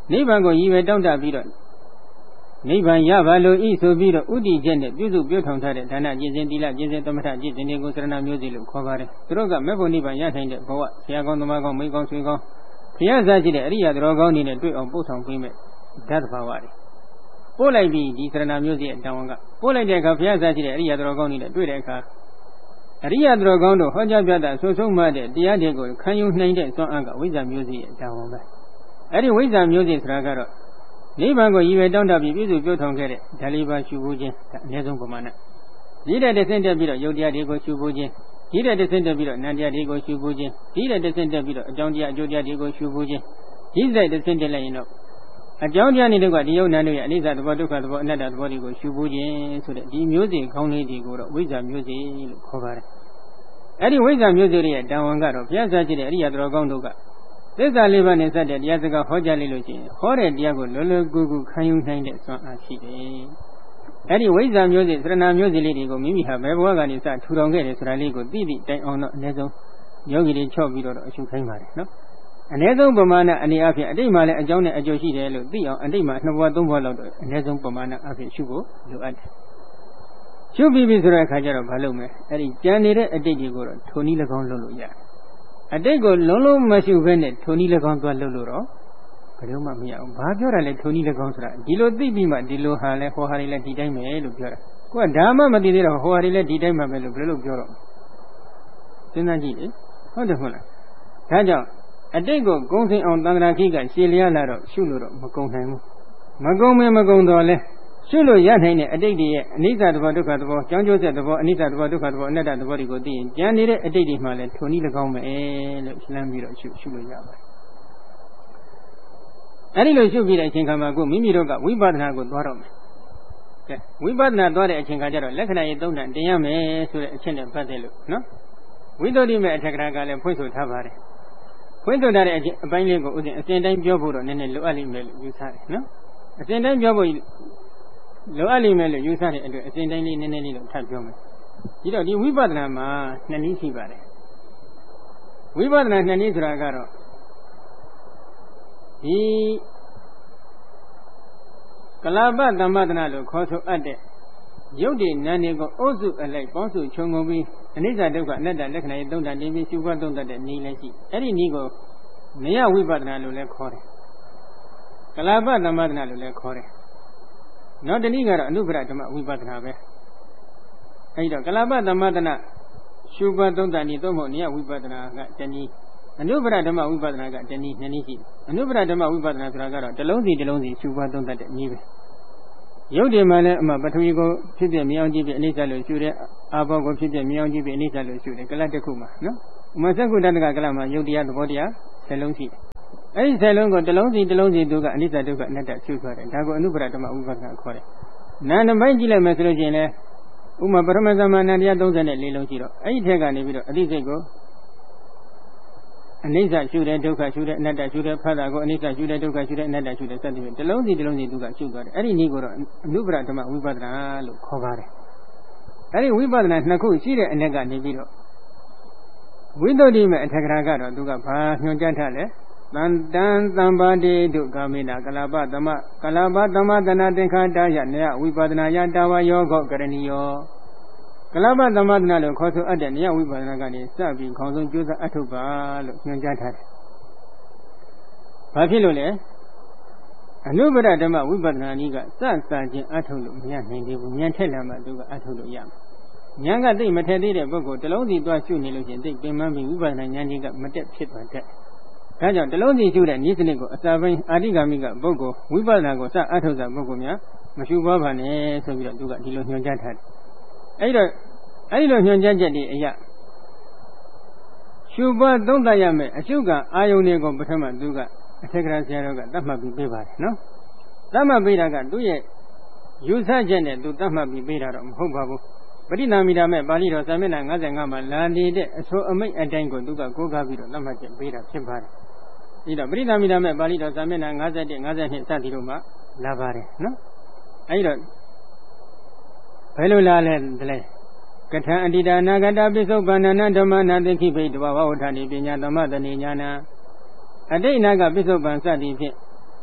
နိဗ္ဗာန်ကိုရည်ရွယ်တောင့်တပြီးတော့နိဗ္ဗာန်ရပါလို့ဤဆိုပြီးတော့ဥတည်ချက်နဲ့ပြုစုပြုထောင်ထားတဲ့ဒါနကျင့်စဉ်သီလကျင့်စဉ်သမထကျင့်စဉ်တွေကိုစရဏမျိုးစီလို့ခေါ်ပါတယ်သူတို့ကမေဖို့နိဗ္ဗာန်ရနိုင်တဲ့ဘဝဆရာကောင်းသမားကောင်းမိကောင်းဆွေကောင်းဘုရားစားရှိတဲ့အရိယာတော်ကောင်းတွေနဲ့တွေ့အောင်ပို့ဆောင်ပေးမယ်ဓာတ်ဘာဝတွေပို့လိုက်ပြီးဒီစရဏမျိုးစီရဲ့တောင်းကပို့လိုက်တဲ့အခါဘုရားစားရှိတဲ့အရိယာတော်ကောင်းတွေနဲ့တွေ့တဲ့အခါအရိယာတော်ကောင်းတို့ဟောကြားပြတာဆွဆုံးမှတဲ့တရားတွေကိုခံယူနိုင်တဲ့စွမ်းအားကဝိဇ္ဇာမျိုးစီရဲ့တောင်းပဲအဲ့ဒီဝိဇ္ဇာမျိုးစီဆိုတာကတော့နိဗ္ဗာန်ကိုရည်ရွယ်တောင်းတပြီးပြည့်စုံပြုထောင်ခဲ့တဲ့ဓာလီပါရှုဖို့ခြင်းဒါအနည်းဆုံးပမာဏဒီတဲ့တဆင့်တက်ပြီးတော့ယုတ်တရားတွေကိုရှုဖို့ခြင်းဒီတဲ့တဆင့်တက်ပြီးတော့နန္တရားတွေကိုရှုဖို့ခြင်းဒီတဲ့တဆင့်တက်ပြီးတော့အကြောင်းတရားအကျိုးတရားတွေကိုရှုဖို့ခြင်းဒီစိတ်တဆင့်တက်လိုက်ရင်တော့အကြောင်းတရားတွေကဒီယုတ်နံတို့ရဲ့အနိစ္စသဘောဒုက္ခသဘောအနတ္တသဘောတွေကိုရှုဖို့ခြင်းဆိုတဲ့ဒီမျိုးစေခေါင်းလေးတွေကိုတော့ဝိဇ္ဇာမျိုးစေလို့ခေါ်ပါတယ်အဲ့ဒီဝိဇ္ဇာမျိုးစေရဲ့တန်ဝန်ကတော့ဘုရားစာကြည့်တဲ့အရိယာတော်ကောင်းတို့ကသစ္စာလေးပါးနဲ့စတဲ့တရားစကားဟောကြားလိုက်လို့ရှိရင်ဟောတဲ့တရားကိုလွယ်လွယ်ကူကူခံယူနိုင်တဲ့စွမ်းအားရှိတယ်။အဲဒီဝိဇ္ဇာမျိုးစေသရဏမျိုးစေလေးတွေကိုမိမိဟာဘယ်ဘဝကနေစထူထောင်ခဲ့တယ်ဆိုတာလေးကိုသိသိတိုင်အောင်တော့အနည်းဆုံးယောဂီတွေချော့ပြီးတော့အရှုခိုင်းပါတယ်နော်။အနည်းဆုံးပမာဏအနေအချင်းအတိတ်မှာလည်းအကြောင်းနဲ့အကျိုးရှိတယ်လို့သိအောင်အတိတ်မှာနှစ်ဘဝသုံးဘဝလောက်တော့အနည်းဆုံးပမာဏအဖြစ်ရှုဖို့လိုအပ်တယ်။ရှုပြီးပြီဆိုတဲ့အခါကျတော့မလုပ်မယ်။အဲဒီကြံနေတဲ့အတိတ်တွေကိုတော့ထိုနည်း၎င်းလုပ်လို့ရတယ်အတိတ်ကိုလုံးလုံးမရှိဘဲနဲ့ထိုနည်း၎င်းသွားလှုပ်လို့တော့ဘယ်တော့မှမရအောင်ဘာပြောတာလဲထိုနည်း၎င်းဆိုတာဒီလိုသိပြီးမှဒီလိုဟာလဲဟောဟာတွေလဲဒီတိုင်းပဲလို့ပြောတာကိုကဒါမှမသိသေးတော့ဟောဟာတွေလဲဒီတိုင်းမှပဲလို့ဘယ်လိုပြောတော့စဉ်းစားကြည့်လေဟုတ်တယ်ဟုတ်လားဒါကြောင့်အတိတ်ကိုဂုံစင်အောင်တန်ត្រာခိကရှည်လျားလာတော့ရှုလို့တော့မကုံနိုင်ဘူးမကုံမင်းမကုံတော့လဲရှုလို့ရနိုင်တဲ့အတိတ်တွေရဲ့အနိစ္စသဘောဒုက္ခသဘောကြောင်းကျိုးဆက်သဘောအနိစ္စသဘောဒုက္ခသဘောအနတ္တသဘောတွေကိုသိရင်ကြံနေတဲ့အတိတ်တွေမှလည်းထိုနည်း၎င်းပဲလို့ရှင်းပြီးတော့ရှုရှုလို့ရပါတယ်အဲဒီလိုရှုပြီးတဲ့အချိန်ခါမှာကိုမိမိတို့ကဝိပဿနာကိုသွားတော့မယ်ကဲဝိပဿနာသွားတဲ့အချိန်ခါကျတော့လက္ခဏာရေးသုံးတန်တင်ရမယ်ဆိုတဲ့အချက်နဲ့ပတ်သက်လို့နော်ဝိသုဒ္ဓိမေအထက်ကရာကလည်းဖွင့်ဆိုထားပါတယ်ဖွင့်ဆိုထားတဲ့အချိန်အပိုင်းလေးကိုဥစဉ်အစဉ်တိုင်းပြောဖို့တော့နည်းနည်းလိုအပ်လိမ့်မယ်လို့ယူဆတယ်နော်အစဉ်တိုင်းပြောဖို့လိုအပ်လိမ့်မယ်လို့ယူဆတဲ့အတွက်အစဉ်တိုင်းလေးနည်းနည်းလေးတော့ထပ်ပြောမယ်ဒီတော့ဒီဝိပဿနာမှာနှစ်နည်းရှိပါတယ်ဝိပဿနာနှစ်နည်းဆိုတာကတော့ဒီကလပသမ္မတနာလို့ခေါ်ဆိုအပ်တဲ့ရုပ်တည်နာမ်တွေကိုအုပ်စုအလိုက်ပေါင်းစုခြုံငုံပြီးအနိစ္စဒုက္ခအနတ္တလက္ခဏာရေးသုံးတန်တင်ပြီးရှုပွားသုံးတတ်တဲ့နည်းလည်းရှိအဲ့ဒီနည်းကိုနယဝိပဿနာလို့လည်းခေါ်တယ်ကလပသမ္မတနာလို့လည်းခေါ်တယ်နောက်တနည်းကတော့အနုပရဓမ္မဝိပဿနာပဲအဲဒီတော့ကလပသမ္မတနာရှုပွားသုံးတန်ဤသို့မဟုတ်နယဝိပဿနာကတနည်းအနုပရဓမ္မဝိပဿနာကတနည်းနှစ်နည်းရှိအနုပရဓမ္မဝိပဿနာဆိုတာကတော့တစ်လုံးစီတစ်လုံးစီရှုပွားသုံးတတ်တဲ့နည်းပဲရုပ်တည်မှလည်းအမှပထဝီကိုဖြစ်ပြမြောင်ကြည့်ပြီးအနိစ္စလို့ရှုတဲ့အာဘောကိုဖြစ်ပြမြောင်ကြည့်ပြီးအနိစ္စလို့ရှုတယ်ကလတ်တစ်ခုမှာနော်ဥမသက္ကုတ္တကကလတ်မှာရုပ်တရားသဘောတရားဆယ်လုံးရှိတယ်အဲဒီဆယ်လုံးကိုတစ်လုံးစီတစ်လုံးစီသူကအနိစ္စဒုက္ခအနတ္တရှုသွားတယ်ဒါကိုအနုပရဓမ္မဝိပဿနာခေါ်တယ်နာမ်ပိုင်းကြည့်လိုက်မယ်ဆိုလို့ရှိရင်လည်းဥမာပရမသမဏတရားသုံး၄လုံးရှိတော့အဲ့ဒီထက်ကနေပြီးတော့အတိစိတ်ကိုအနိစ္စရှုတယ်ဒုက္ခရှုတယ်အနတ္တရှုတယ်ဖတ်တာကိုအနိစ္စရှုတယ်ဒုက္ခရှုတယ်အနတ္တရှုတယ်စသဖြင့်တစ်လုံးစီတစ်လုံးစီသူကရှုသွားတယ်အဲ့ဒီနည်းကိုတော့အနုပရဓမ္မဝိပဿနာလို့ခေါ်ပါတယ်အဲ့ဒီဝိပဿနာနှစ်ခုရှိတဲ့အ ਨੇ ကနေပြီးတော့ဝိသုဒ္ဓိမေအထက်ကရာကတော့သူကဘာညွှန်ကြားထားလဲတန်တန်သံပါတိတုကာမိနာကလပသမကလပသမတနာသင်္ခါတယနေယဝိပဿနာယတာဝယောဂောကရဏီယောကလပသမတနာလို့ခေါ်ဆိုအပ်တဲ့နေယဝိပဿနာကနေစပြီးခေါင်းဆုံးကျိုးစားအထုတ်ပါလို့ညွှန်ကြားထားတယ်။ဘာဖြစ်လို့လဲအနုပရဓမ္မဝိပဿနာနည်းကစစချင်းအထုတ်လို့မရနိုင်သေးဘူးဉာဏ်ထက်လာမှသူကအထုတ်လို့ရမှာဉာဏ်ကသိမထက်သေးတဲ့ပုဂ္ဂိုလ်တစ်လုံးစီသွားရှုနေလို့ရှိရင်သိပင်ပန်းပြီးဝိပဿနာဉာဏ်ကြီးကမတက်ဖြစ်သွားတတ်ဒါကြောင့်တစ်လုံးစီရှုတဲ့နည်းစနစ်ကိုအစာပိုင်းအာတိဂါမိကပုဂ္ဂိုလ်ဝိပဿနာကိုစအထုတ်တဲ့ပုဂ္ဂိုလ်များမရှုပွားပါနဲ့ဆိုပြီးတော့သူကဒီလိုညွှန်ကြားထားတယ်အဲ့တော့အဲ့ဒီလိုညွှန်ကြားချက်တွေအရာရှုပွားသုံးသပ်ရမယ်အရှုကအာယုန်တွေကိုပထမသူကအထက်ကရာဆရာတော်ကသတ်မှတ်ပြီးပေးပါတယ်နော်သတ်မှတ်ပေးတာကသူ့ရဲ့ယူဆချက်နဲ့သူသတ်မှတ်ပြီးပေးတာတော့မဟုတ်ပါဘူးပရိနာမိတာမဲ့ပါဠိတော်စာမျက်နှာ၅၅မှာလာနေတဲ့အဆိုအမိတ်အတိုင်းကိုသူကကိုးကားပြီးတော့သတ်မှတ်ချက်ပေးတာဖြစ်ပါတယ်ဒီတော့ပရိနာမိတာမဲ့ပါဠိတော်စာမျက်နှာ၅၁ ၅၂စသည်တို့မှလာပါတယ်နော်အဲဒီတော့ဘယ်လိုလာလဲတလဲကထံအတ္တိတာနာဂတပိစုပ္ပန္နနဓမ္မနာသိခိဖိတဝဝဝဋ္ဌာနိပညာသမတနိညာနာအတိတ်နာကပိစုပ္ပန်စသည်ဖြင့်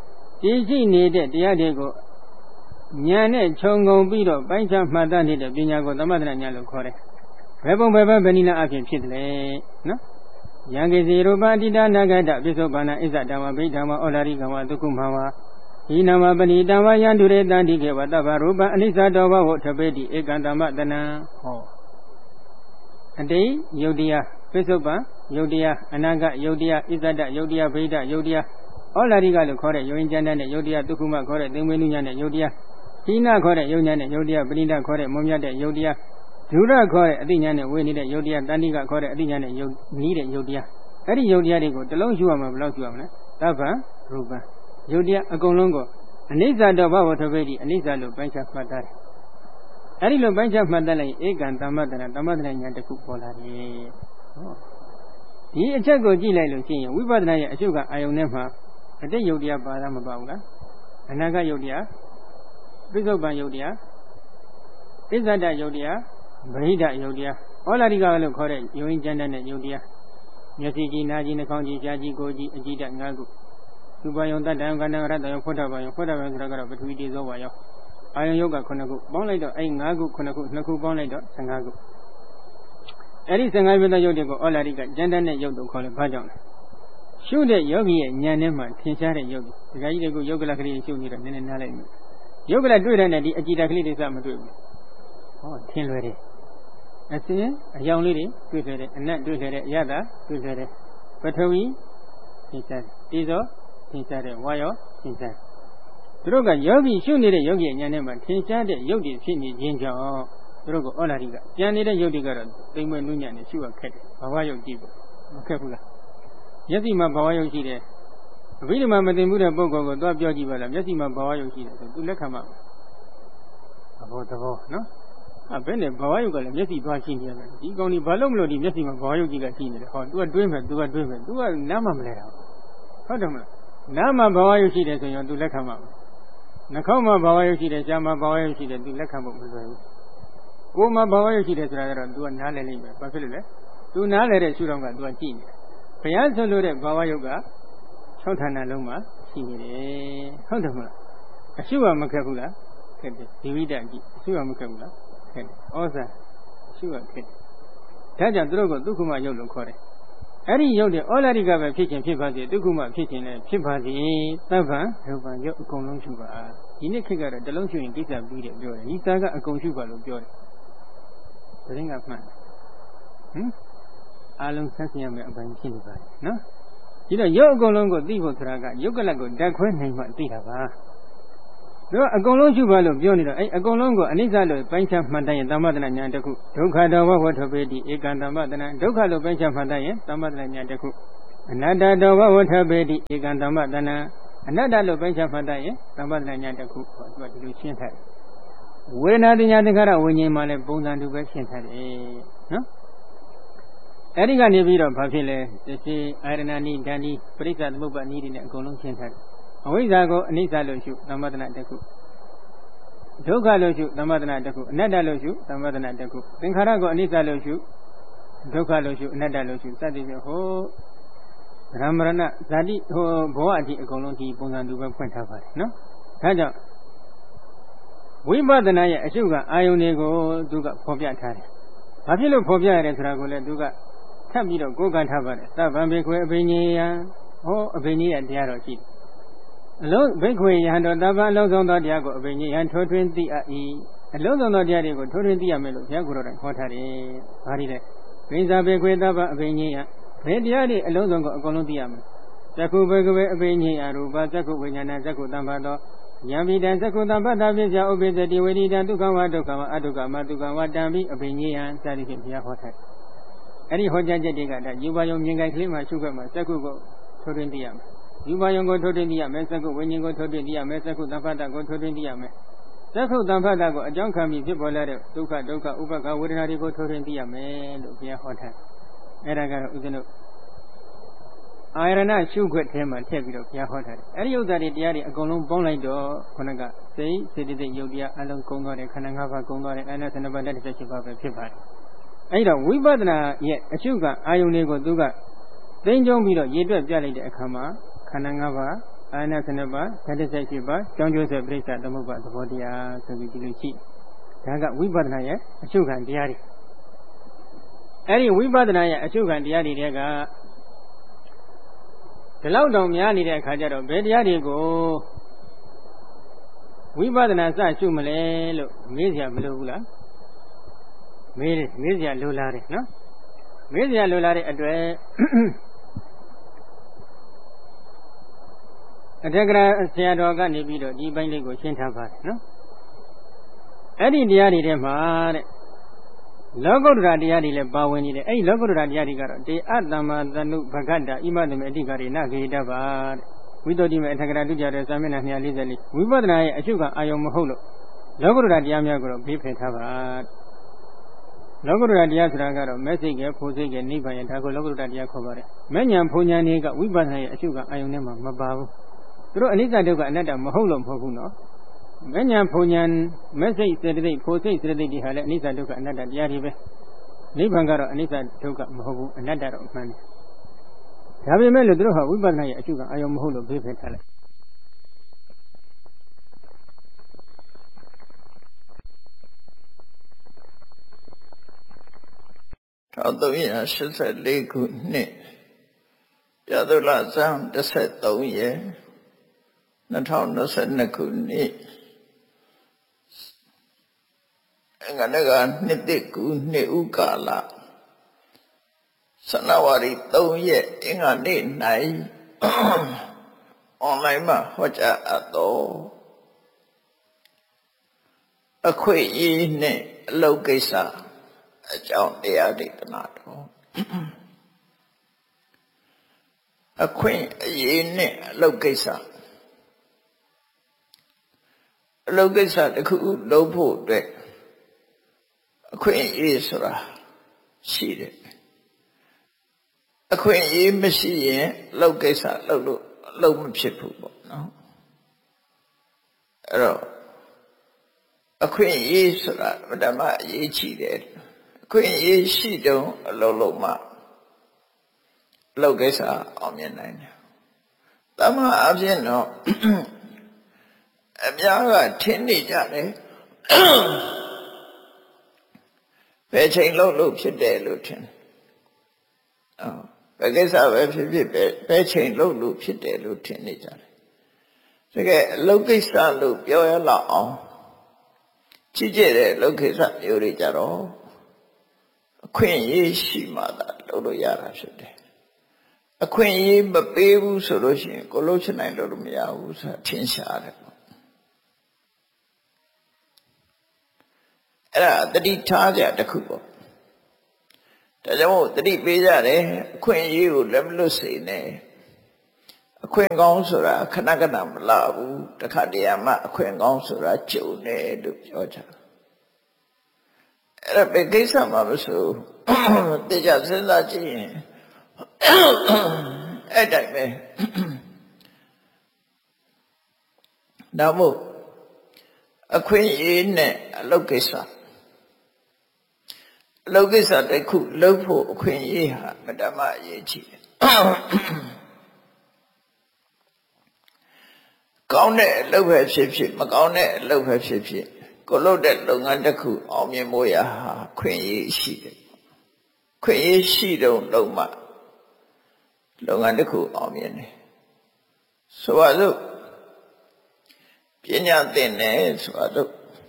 တည်ရှိနေတဲ့တရားတွေကိုဉာဏ်နဲ့ခြုံငုံပြီးတော့ပိုင်းခြားမှတ်သားနေတဲ့ပညာကိုသမထဉာဏ်လို့ခေါ်တယ်ဘယ်ပုံဘယ်ဘက်ဘယ်နည်းလားအဖြစ်ဖြစ်တယ်နော်ယံကိစီရူပတိတာနာဂတပိစုပ္ပန္နဣဇဓမ္မဗိဓမ္မဩလာရိကဝဒုက္ခမဝါဤနာမပဏိတံဝယံတုရေတံတိကေဝတ္တဗရူပအနိစ္စတောဘဝထပေတိဧကံတမတနံဟောအတိယုတ်တရားပိစုပ္ပန်ယုတ်တရားအနာဂတ်ယုတ်တရားဣဇဒယုတ်တရားဗိဓယုတ်တရားဩလာရိကလို့ခေါ်တဲ့ယုံရင်ကျမ်းတဲ့ယုတ်တရားဒုက္ခမခေါ်တဲ့သင်္ဝေနုညာနဲ့ယုတ်တရားဟိနခေါ်တဲ့ယုံညာနဲ့ယုတ်တရားပဏိတခေါ်တဲ့မုံမြတ်တဲ့ယုတ်တရားဒုရခေါ်တဲ့အတိညာနဲ့ဝေနေတဲ့ယုတ်တရားတဏိကခေါ်တဲ့အတိညာနဲ့ယုတ်နီးတဲ့ယုတ်တရားအဲ့ဒီယုတ်တရားတွေကိုတစ်လုံးရှုရမှာဘယ်လောက်ရှုရမလဲသဗ္ဗံရူပံယုတ်တရားအကုန်လုံးကိုအနိစ္စတောဘဝထပေတိအနိစ္စလို့ပိုင်းခြားမှတ်သားတယ်အဲ့ဒီလိုပိုင်းခြားမှတ်သားလိုက်ဧကံတမတနာတမတနာဉာဏ်တစ်ခုပေါ်လာတယ်ဟောဒီအချက်ကိုကြည့်လိုက်လို့ရှိရင်ဝိပဿနာရဲ့အရှုကအာယုန်ထဲမှာအတိတ်ယုတ်တရားပါတာမပါဘူးလားအနာဂတ်ယုတ်တရားပိဿုပန်ယုတ်တရားဣဇဒယုတ်တရားဗဟိဒယုတ်တရားဩလာရိကလို့ခေါ်တဲ့ယုံရင်ကျမ်းတဲ့ယုတ်တရားမျက်စိကြည့်နားကြည့်နှာခေါင်းကြည့်ရှားကြည့်ကိုယ်ကြည့်အကြည့်တငါးခုသူပါယုံတတ္တံကဏ္ဍရတ္တယုံဖွတ်တပါယုံဖွတ်တပါယုံဆိုတာကတော့ပထဝီတေဇောပါယောအာယုံယုတ်ကခုနှစ်ခုပေါင်းလိုက်တော့အဲ့ငါးခုခုနှစ်ခုနှစ်ခုပေါင်းလိုက်တော့ဆယ်ငါးခုအဲ့ဒီဆယ်ငါးပြသောယုတ်တွေကိုဩလာရိကကျမ်းတဲ့ယုတ်တို့ခေါ်လဲဘာကြောင့်လဲရှုတဲ့ယောဂီရဲ့ဉာဏ်ထဲမှာထင်ရှားတဲ့ယုတ်ဒီကကြီးတွေကိုယုတ်ကလကလေးရှုနေတော့နည်းနည်းနားလိုက်ယုတ်ကလတွေ့တဲ့နဲ့ဒီအကြည်တကလေးတွေစမတွေ့ဘူးဟောထင်လွယ်တယ်အစင်းအယောင်လေးတွေတွေ့ခဲ့တယ်အနက်တွေ့ခဲ့တယ်အရသာတွေ့ခဲ့တယ်ပထဝီသင်္ချာတေဇောသင်္ချာတဲ့ဝါယောသင်္ချာသူတို့ကယောဂီရှုနေတဲ့ယောဂီရဲ့ဉာဏ်ထဲမှာထင်ရှားတဲ့ယုတ်တွေဖြစ်နေခြင်းကြောင့်သူတို့ကဩလာရိကကြံနေတဲ့ယုတ်တွေကတော့သိမ့်မွေးနုညံ့နေရှုရခက်တယ်ဘာဝယုတ်ကြည့်ဖို့မခက်ဘူးလားမျက်စိမှာဘာဝယုတ်ရှိတယ်အဘိဓမ္မာမသိမှုတဲ့ပုဂ္ဂိုလ်ကိုသွားပြောကြည့်ပါလားမျက်စိမှာဘာဝယုတ်ရှိတယ်ဆိုသူလက်ခံမှာအဘောသဘောနော်အဲ့ဘယ်နဲ့ဘာဝယုတ်ကလည်းမျက်စိသွားရှိနေရတယ်ဒီကောင်ကြီးဘာလို့မလို့ဒီမျက်စိမှာဘာဝယုတ်ကြီးကရှိနေတယ်ဟော तू ကတွေးမယ် तू ကတွေးမယ် तू ကနားမမလဲတာဟုတ်တယ်မလားနားမှာဘာဝယုတ်ရှိတယ်ဆိုရင် तू လက်ခံမှာနှာခေါင်းမှာဘာဝယုတ်ရှိတယ်ရှားမှာဘာဝယုတ်ရှိတယ် तू လက်ခံဖို့မလွယ်ဘူးကိုယ်မှာဘာဝယုတ်ရှိတယ်ဆိုတာကတော့ तू ကနားလည်လိမ့်မယ်ဘာဖြစ်လို့လဲ तू နားလည်တဲ့ရှုထောင့်က तू ကကြည့်နေတယ်ဘုရားဆိုလို့တဲ့ဘာဝယုတ်က၆ဌာနလုံးမှာရှိနေတယ်ဟုတ်တယ်မလားအရှုကမခက်ဘူးလားခက်တယ်ဒီဝိတ္တကြည့်အရှုကမခက်ဘူးလားခက်တယ်ဩဇာရှုရခက်တယ်ဒါကြောင့်သူတို့ကဒုက္ခမယုတ်လို့ခေါ်တယ်အဲ့ဒီယုတ်တဲ့ဩလာရိကပဲဖြစ်ခြင်းဖြစ်ပါစေဒုက္ခမဖြစ်ခြင်းလည်းဖြစ်ပါစေသဗ္ဗံရူပံယုတ်အကုန်လုံးရှုပါဒီနေ့ခေတ်ကတော့တလုံးရှုရင်ကိစ္စပြီးတယ်ပြောတယ်ဒီစာကအကုန်ရှုပါလို့ပြောတယ်သတင်းကမှန်ဟင်အလုံးဆက်စင်ရမယ်အပိုင်းဖြစ်နေပါတယ်နော်ဒီတော့ယုတ်အကုန်လုံးကိုသိဖို့ဆိုတာကယုတ်ကလတ်ကိုဓာတ်ခွဲနိုင်မှသိတာပါတို့အကုန်လုံးရှုပါလို့ပြောနေတော့အဲ့အကုန်လုံးကိုအနိစ္စလို့ပိုင်းခြားမှတ်တိုင်းသမထနာဉာဏ်တစ်ခုဒုက္ခတော်ဝထပေတိဧကံသမထနာဒုက္ခလို့ပိုင်းခြားမှတ်တိုင်းသမထနာဉာဏ်တစ်ခုအနတ္တတော်ဝထပေတိဧကံသမထနာအနတ္တလို့ပိုင်းခြားမှတ်တိုင်းသမထနာဉာဏ်တစ်ခုဟောသူကဒီလိုရှင်းထားတယ်ဝေဒနာတင်ညာတခါရဝိညာဉ်မှာလည်းပုံစံတူပဲရှင်းထားတယ်နော်အဲ့ဒီကနေပြီးတော့ဘာဖြစ်လဲသတိအာရဏနိဒဏ္ဍိပရိစ္ဆသမုပ္ပါနိတွေနဲ့အကုန်လုံးရှင်းထားတယ်အဝိဇ္ဇာကိုအနိစ္စလို့ရှုသမထနာတစ်ခုဒုက္ခလို့ရှုသမထနာတစ်ခုအနတ္တလို့ရှုသမထနာတစ်ခုသင်္ခါရကိုအနိစ္စလို့ရှုဒုက္ခလို့ရှုအနတ္တလို့ရှုစသည်ဖြင့်ဟိုရမရဏဇာတိဟိုဘောအတိအကုန်လုံးဒီပုံစံတူပဲဖွင့်ထားပါတယ်နော်ဒါကြောင့်ဝိပဿနာရဲ့အရှုကအာယုန်တွေကိုသူကဖော်ပြထားတယ်ဘာဖြစ်လို့ဖော်ပြရလဲဆိုတာကိုလည်းသူကထပ်ပြီးတော့ကိုးကန့်ထားပါတယ်သဗ္ဗံဘေခွေအဘိညာယံဟောအဘိညာယတရားတော်ရှိတယ်အလုံးဘိက္ခွေယဟန်တော်တပ္ပအလုံးစုံသောတရားကိုအဘိညာယံထိုးထွင်းသိအပ်၏အလုံးစုံသောတရားတွေကိုထိုးထွင်းသိရမယ်လို့ဘုရားကိုယ်တော်တိုင်ဟောထားတယ်။ဘာဒီလဲဘိဇာဘိက္ခွေတပ္ပအဘိညာယံဘယ်တရားတွေအလုံးစုံကိုအကုန်လုံးသိရမယ်။သက္ခုဘိက္ခွေအဘိညာယံရူပသက္ခုဝိညာဏသက္ခုတမ္ပသောယံပိတံသက္ခုတမ္ပတပိစ္ဆာဥပိသတိဝိရိတံဒုက္ခဝဒုက္ခဝအဒုက္ခမဒုက္ခဝတံပိအဘိညာယံစသည်ဖြင့်ဘုရားဟောထားတယ်။အဲ့ဒီဟောကြားချက်တွေကဒါယူပါယုံမြင်ကြိုက်ကလေးမှရှုခွက်မှာသက္ခုကိုထိုးထွင်းသိရမယ်။ယူပါယုံကိုထိုးထွင်းသိရမယ်သက္ခုဝိညာဉ်ကိုထိုးထွင်းသိရမယ်သက္ခုတမ္ပတကိုထိုးထွင်းသိရမယ်သက္ခုတမ္ပတကိုအကြောင်းခံပြီးဖြစ်ပေါ်လာတဲ့ဒုက္ခဒုက္ခဥပက္ခဝေဒနာတွေကိုထိုးထွင်းသိရမယ်လို့ဘုရားဟောထား။အဲ့ဒါကတော့ဥစ္စနုအာရဏရှုခွက်ထဲမှာထည့်ပြီးတော့ဘုရားဟောထားတယ်။အဲ့ဒီဥစ္စာတွေတရားတွေအကုန်လုံးပေါင်းလိုက်တော့ခုနကစိတ်စေတသိက်ယုတ်တရားအလုံးကုန်သွားတယ်ခန္ဓာ၅ပါးကုန်သွားတယ်အဲ့ဒါဆန္ဒပါတ်တစ်ချက်ရှိပါပဲဖြစ်ပါတယ်။အဲ့တော့ဝိပဿနာရဲ့အရှုကအာယုန်လေးကိုသူကသိမ့်ကျုံပြီးတော့ရေတွက်ပြလိုက်တဲ့အခါမှာခန္ဓာ၅ပါးအာနာစနပါဓာတ်ဆက်ရှိပါကြောင်းကျိုးဆက်ပြိဿသမုပ္ပါသဘောတရားဆိုပြီးဒီလိုရှိဒါကဝိပဿနာရဲ့အရှုခံတရားတွေအဲ့ဒီဝိပဿနာရဲ့အရှုခံတရားတွေတဲ့ကဒီလောက်တောင်များနေတဲ့အခါကျတော့ဘယ်တရားတွေကိုဝိပဿနာစရှုမလဲလို့မေးစရာမလိုဘူးလားမေးတယ်မေးစရာလိုလားတယ်နော်မေးစရာလိုလားတဲ့အတွက်အထက်ကရာဆရာတော်ကနေပြီးတော့ဒီပိုင်းလေးကိုရှင်းထားပါတယ်နော်အဲ့ဒီတရားတွေထဲမှာတဲ့လောကုတ္တရာတရားတွေလည်းပါဝင်နေတယ်အဲ့ဒီလောကုတ္တရာတရားတွေကတော့တေအတ္တမသနုဘဂတ္တဣမသမေအဋ္ဌိကာရိနဂေတပါတဲ့ဝိတ္တုတိမေအထက်ကရာဒုတိယတဲ့စာမျက်နှာ၂၄၄ဝိပဿနာရဲ့အရှုခံအာယုံမဟုတ်လို့လောကုတ္တရာတရားများကိုတော့ဘေးဖယ်ထားပါလောကုတ္တရာတရားဆိုတာကတော့မဲ့စိတ်ကဖိုးစိတ်ကနိဗ္ဗာန်ရဲ့ဒါကိုလောကုတ္တရာတရားခေါ်ပါတယ်မဲ့ညာဖုန်ညာနေကဝိပဿနာရဲ့အရှုခံအာယုံထဲမှာမပါဘူးသူတို့အနိစ္စဒုက္ခအနတ္တမဟုတ်လို့မဟုတ်ဘူးနော်မဲ့ညာဖုန်ညာမဲ့စိတ်စေတသိက်ဖိုးစိတ်စေတသိက်တွေဟာလည်းအနိစ္စဒုက္ခအနတ္တတရားတွေပဲနိဗ္ဗာန်ကတော့အနိစ္စဒုက္ခမဟုတ်ဘူးအနတ္တတော့အမှန်တယ်ဒါပေမဲ့လို့သူတို့ဟာဝိပဿနာရဲ့အရှုခံအာယုံမဟုတ်လို့ဘေးဖယ်ထားလိုက်၁၃၈၄ခုနှစ်ပြာသုလဇန်၁၃ရက်၂၀၂၂ခုနှစ်အင်္ဂနကနှစ်တိကူနှစ်ဥကာလဇန်နဝါရီ၃ရက်အင်္ဂါနေ့၌အွန်လိုင်းမှာဟောကြားအပ်သောအခွင့်အရေးနှင့်အလုပ်ကိစ္စအကြောင်းတရားဒေသနာတော်အခွင့်အရေးနဲ့အလုပ်ကိစ္စအလုပ်ကိစ္စတစ်ခုလုပ်ဖို့အတွက်အခွင့်အရေးဆိုတာရှိတယ်အခွင့်အရေးမရှိရင်အလုပ်ကိစ္စလုပ်လို့အလုပ်မဖြစ်ဘူးပေါ့နော်အဲ့တော့အခွင့်အရေးဆိုတာဓမ္မအရေးကြီးတယ်အခွင့်အရေးရှိတုန်းအလုပ်လုပ်မှအလုပ်ကိစ္စအောင်မြင်နိုင်တယ်။တမန်အဖြစ်တော့အများကထင်နေကြတယ်ဘယ်ချိန်လုပ်လို့ဖြစ်တယ်လို့ထင်။အော်ဘယ်ကိစ္စပဲဖြစ်ဖြစ်ပဲဘယ်ချိန်လုပ်လို့ဖြစ်တယ်လို့ထင်နေကြတယ်။တကယ်အလုပ်ကိစ္စလို့ပြောရလောက်အောင်ကြည့်ကြတဲ့အလုပ်ကိစ္စမျိုးတွေကြတော့အခွင့်အရေးရှိမှသာလုပ်လို့ရတာဖြစ်တယ်အခွင့်အရေးမပေးဘူးဆိုလို့ရှိရင်ကိုလုပ်ချင်နိုင်လို့မရဘူးဆိုတာထင်ရှားတယ်ပေါ့အဲ့ဒါတတိထားကြတစ်ခုပေါ့ဒါကြောင့်မို့တတိပေးကြတယ်အခွင့်အရေးကိုလက်မလွတ်စေနဲ့အခွင့်ကောင်းဆိုတာခဏခဏမလာဘူးတခါတည်းမှအခွင့်ကောင်းဆိုတာကြုံတယ်လို့ပြောကြအဲ့ဒါပဲကိစ္စမှာမဆိုတေချာစဉ်းစားကြည့်ရင်အဲ့တိုင်းပဲဒါမို့အခွင့်အရေးနဲ့အလုပ်ကိစ္စအလုပ်ကိစ္စတစ်ခုလုပ်ဖို့အခွင့်အရေးဟာမတမအရေးကြီးတယ်ကောင်းတဲ့အလုပ်ပဲဖြစ်ဖြစ်မကောင်းတဲ့အလုပ်ပဲဖြစ်ဖြစ်ကိုလုပ်တဲ့လုပ်ငန်းတစ်ခုအောင်မြင်ဖို့ရဟာခွင့်ရရှိတယ်ခွင့်ရရှိတော့လုပ်မှလုပ်ငန်းတစ်ခုအောင်မြင်တယ်ဆိုပါစို့ပညာသင်တယ်ဆိုပါစို့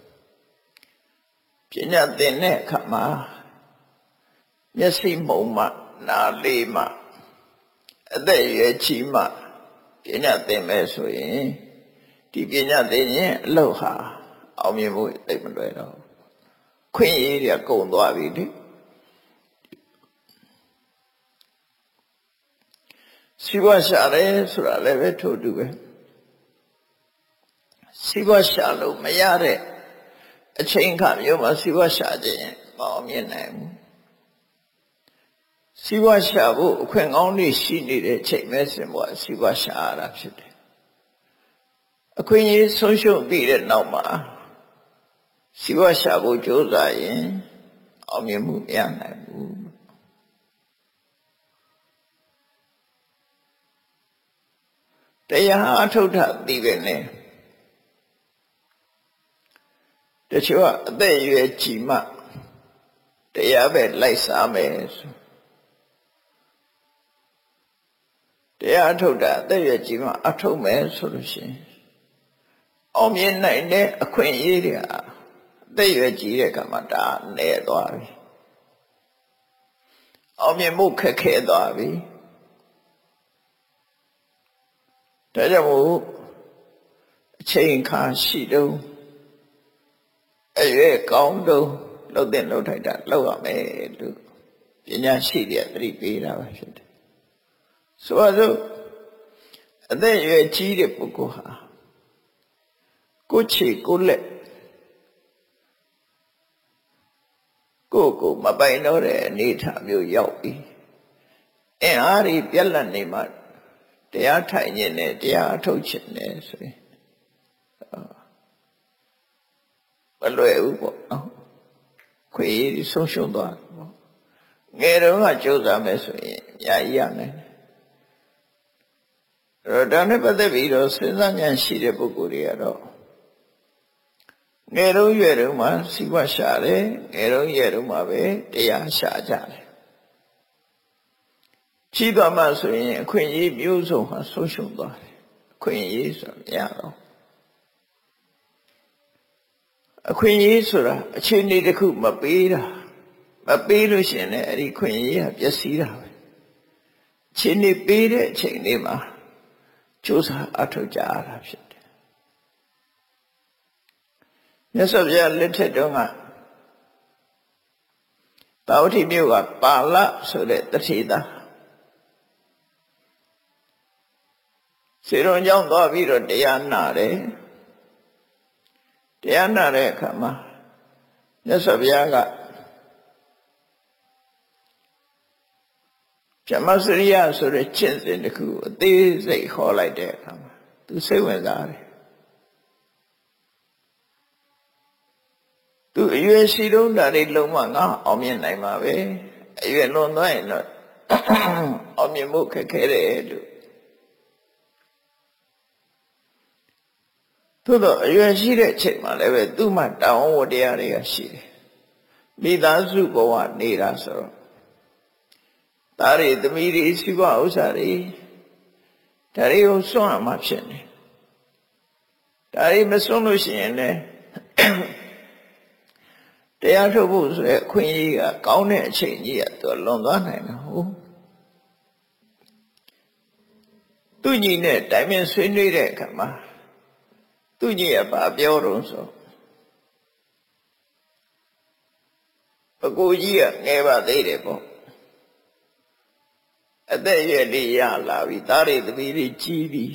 ပညာသင်တဲ့အခါမှာမျက်စိမှုံမှနားလေးမှအသက်အရွယ်ကြီးမှပညာသင်မယ်ဆိုရင်ဒီပညာသင်ရင်အလုပ်ဟာအောင်မြင်ဖို့သိမလွယ်တော့ခွင့်ရည်တွေကုန်သွားပြီလေစီးပွားရှာတယ်ဆိုတာလည်းပဲထို့တူပဲစီးပွားရှာလို့မရတဲ့အချိန်ခါမျိုးမှာစီးပွားရှာခြင်းမအောင်မြင်နိုင်ဘူးစီးပွားရှာဖို့အခွင့်ကောင်းတွေရှိနေတဲ့ချိန်မဲ့စင်ပေါ်စီးပွားရှာရတာဖြစ်တယ်အခွင့်အရေးဆုံးရှုံးပြီးတဲ့နောက်မှာစီးပွားရှာဖို့ကြိုးစားရင်အောင်မြင်မှုမရနိုင်ဘူးတရားအထုတ်တာသိပဲနဲ့တချို့ကအသက်အရွယ်ကြီးမှတရားပဲလိုက်စားမယ်ဆိုတရားအထုတ်တာအသက်အရွယ်ကြီးမှအထုတ်မယ်ဆိုလို့ရှိရင်အောင်မြင်နိုင်တဲ့အခွင့်အရေးတွေဟာအသက်အရွယ်ကြီးတဲ့ကမှဒါနေသွားပြီအောင်မြင်မှုခက်ခဲသွားပြီဒါကြောင့်မို့အချိန်ခါရှိတော့အရွယ်ကောင်းတော့လှုပ်တဲ့လှုပ်ထိုက်တာလှုပ်ရမယ်လို့ပညာရှိတွေသတိပေးတာပဲဖြစ်တယ်ဆိုတော့အသက်အရွယ်ကြီးတဲ့ပုဂ္ဂိုလ်ဟာကိုယ်ချေကိုယ်လက်ကိုယ်ကိုမပိုင်တော့တဲ့အနေအထားမျိုးရောက်ပြီအင်းအားဒီပြက်လက်နေမှတရားထိုင်ခြင်းနဲ့တရားအထုတ်ခြင်းနဲ့ဆိုရင်မလွယ်ဘူးပေါ့နော်ခွေရည်ဆုံးရှုံးသွားတယ်ပေါ့ငယ်တုန်းကကြိုးစားမယ်ဆိုရင်ညာရနိုင်တယ်အဲ့တော့ဒါနဲ့ပတ်သက်ပြီးတော့စဉ်းစားဉာဏ်ရှိတဲ့ပုဂ္ဂိုလ်တွေကတော့ငယ်တုန်းရွယ်တုန်းမှာစီးပွားရှာတယ်ငယ်တုန်းရွယ်တုန်းမှာပဲတရားရှာကြတယ်ကြီးသွားမှဆိုရင်အခွင့်အရေးမျိုးစုံဟာဆုံးရှုံးသွားတယ်အခွင့်အရေးဆိုမရတော့အခွင့်အရေးဆိုတာအခြေအနေတစ်ခုမပေးတာမပေးလို့ရှိရင်လည်းအဲ့ဒီခွင့်အရေးကပျက်စီးတာပဲအခြေအနေပေးတဲ့အချိန်လေးမှာကြိုးစားအထောက်ကြရတာဖြစ်တယ်မြတ်စွာဘုရားလက်ထက်တုန်းကတာဝတိမြို့ကပါဠဆိုတဲ့တထေသာစေရုံကြောင့်သွားပြီးတော့တရားနာတယ်တရားနာတဲ့အခါမှာမြတ်စွာဘုရားကဗြဟ္မစရိယဆိုတဲ့ကျင့်စဉ်တစ်ခုအသေးစိတ်ဟောလိုက်တဲ့အခါမှာသူစိတ်ဝင်စားတယ်သူအရွယ်ရှိတုန်းဒါတွေလုံးဝငါအောင်မြင်နိုင်မှာပဲအရွယ်လွန်သွားရင်တော့အောင်မြင်မှုခက်ခဲတယ်လို့သို့တော့အရွယ်ရှိတဲ့အချိန်မှာလည်းပဲသူ့မှာတောင်းဝတရားတွေကရှိတယ်မိသားစုဘဝနေတာဆိုတော့ဒါတွေသမီးတွေစီးပွားဥစ္စာတွေဒါတွေကိုစွန့်ရမှာဖြစ်နေဒါတွေမစွန့်လို့ရှိရင်လည်းတရားထုတ်ဖို့ဆိုတဲ့အခွင့်အရေးကကောင်းတဲ့အချိန်ကြီးကသူလွန်သွားနိုင်တာဟုတ်သူညီနဲ့တိုင်ပင်ဆွေးနွေးတဲ့အခါမှာသူညီကဘာပြောတော့ဆိုအကိုကြီးကငယ်ပါသေးတယ်ပေါ့အသက်အရွယ်လေးရလာပြီသားတွေသမီးတွေကြီးပြီ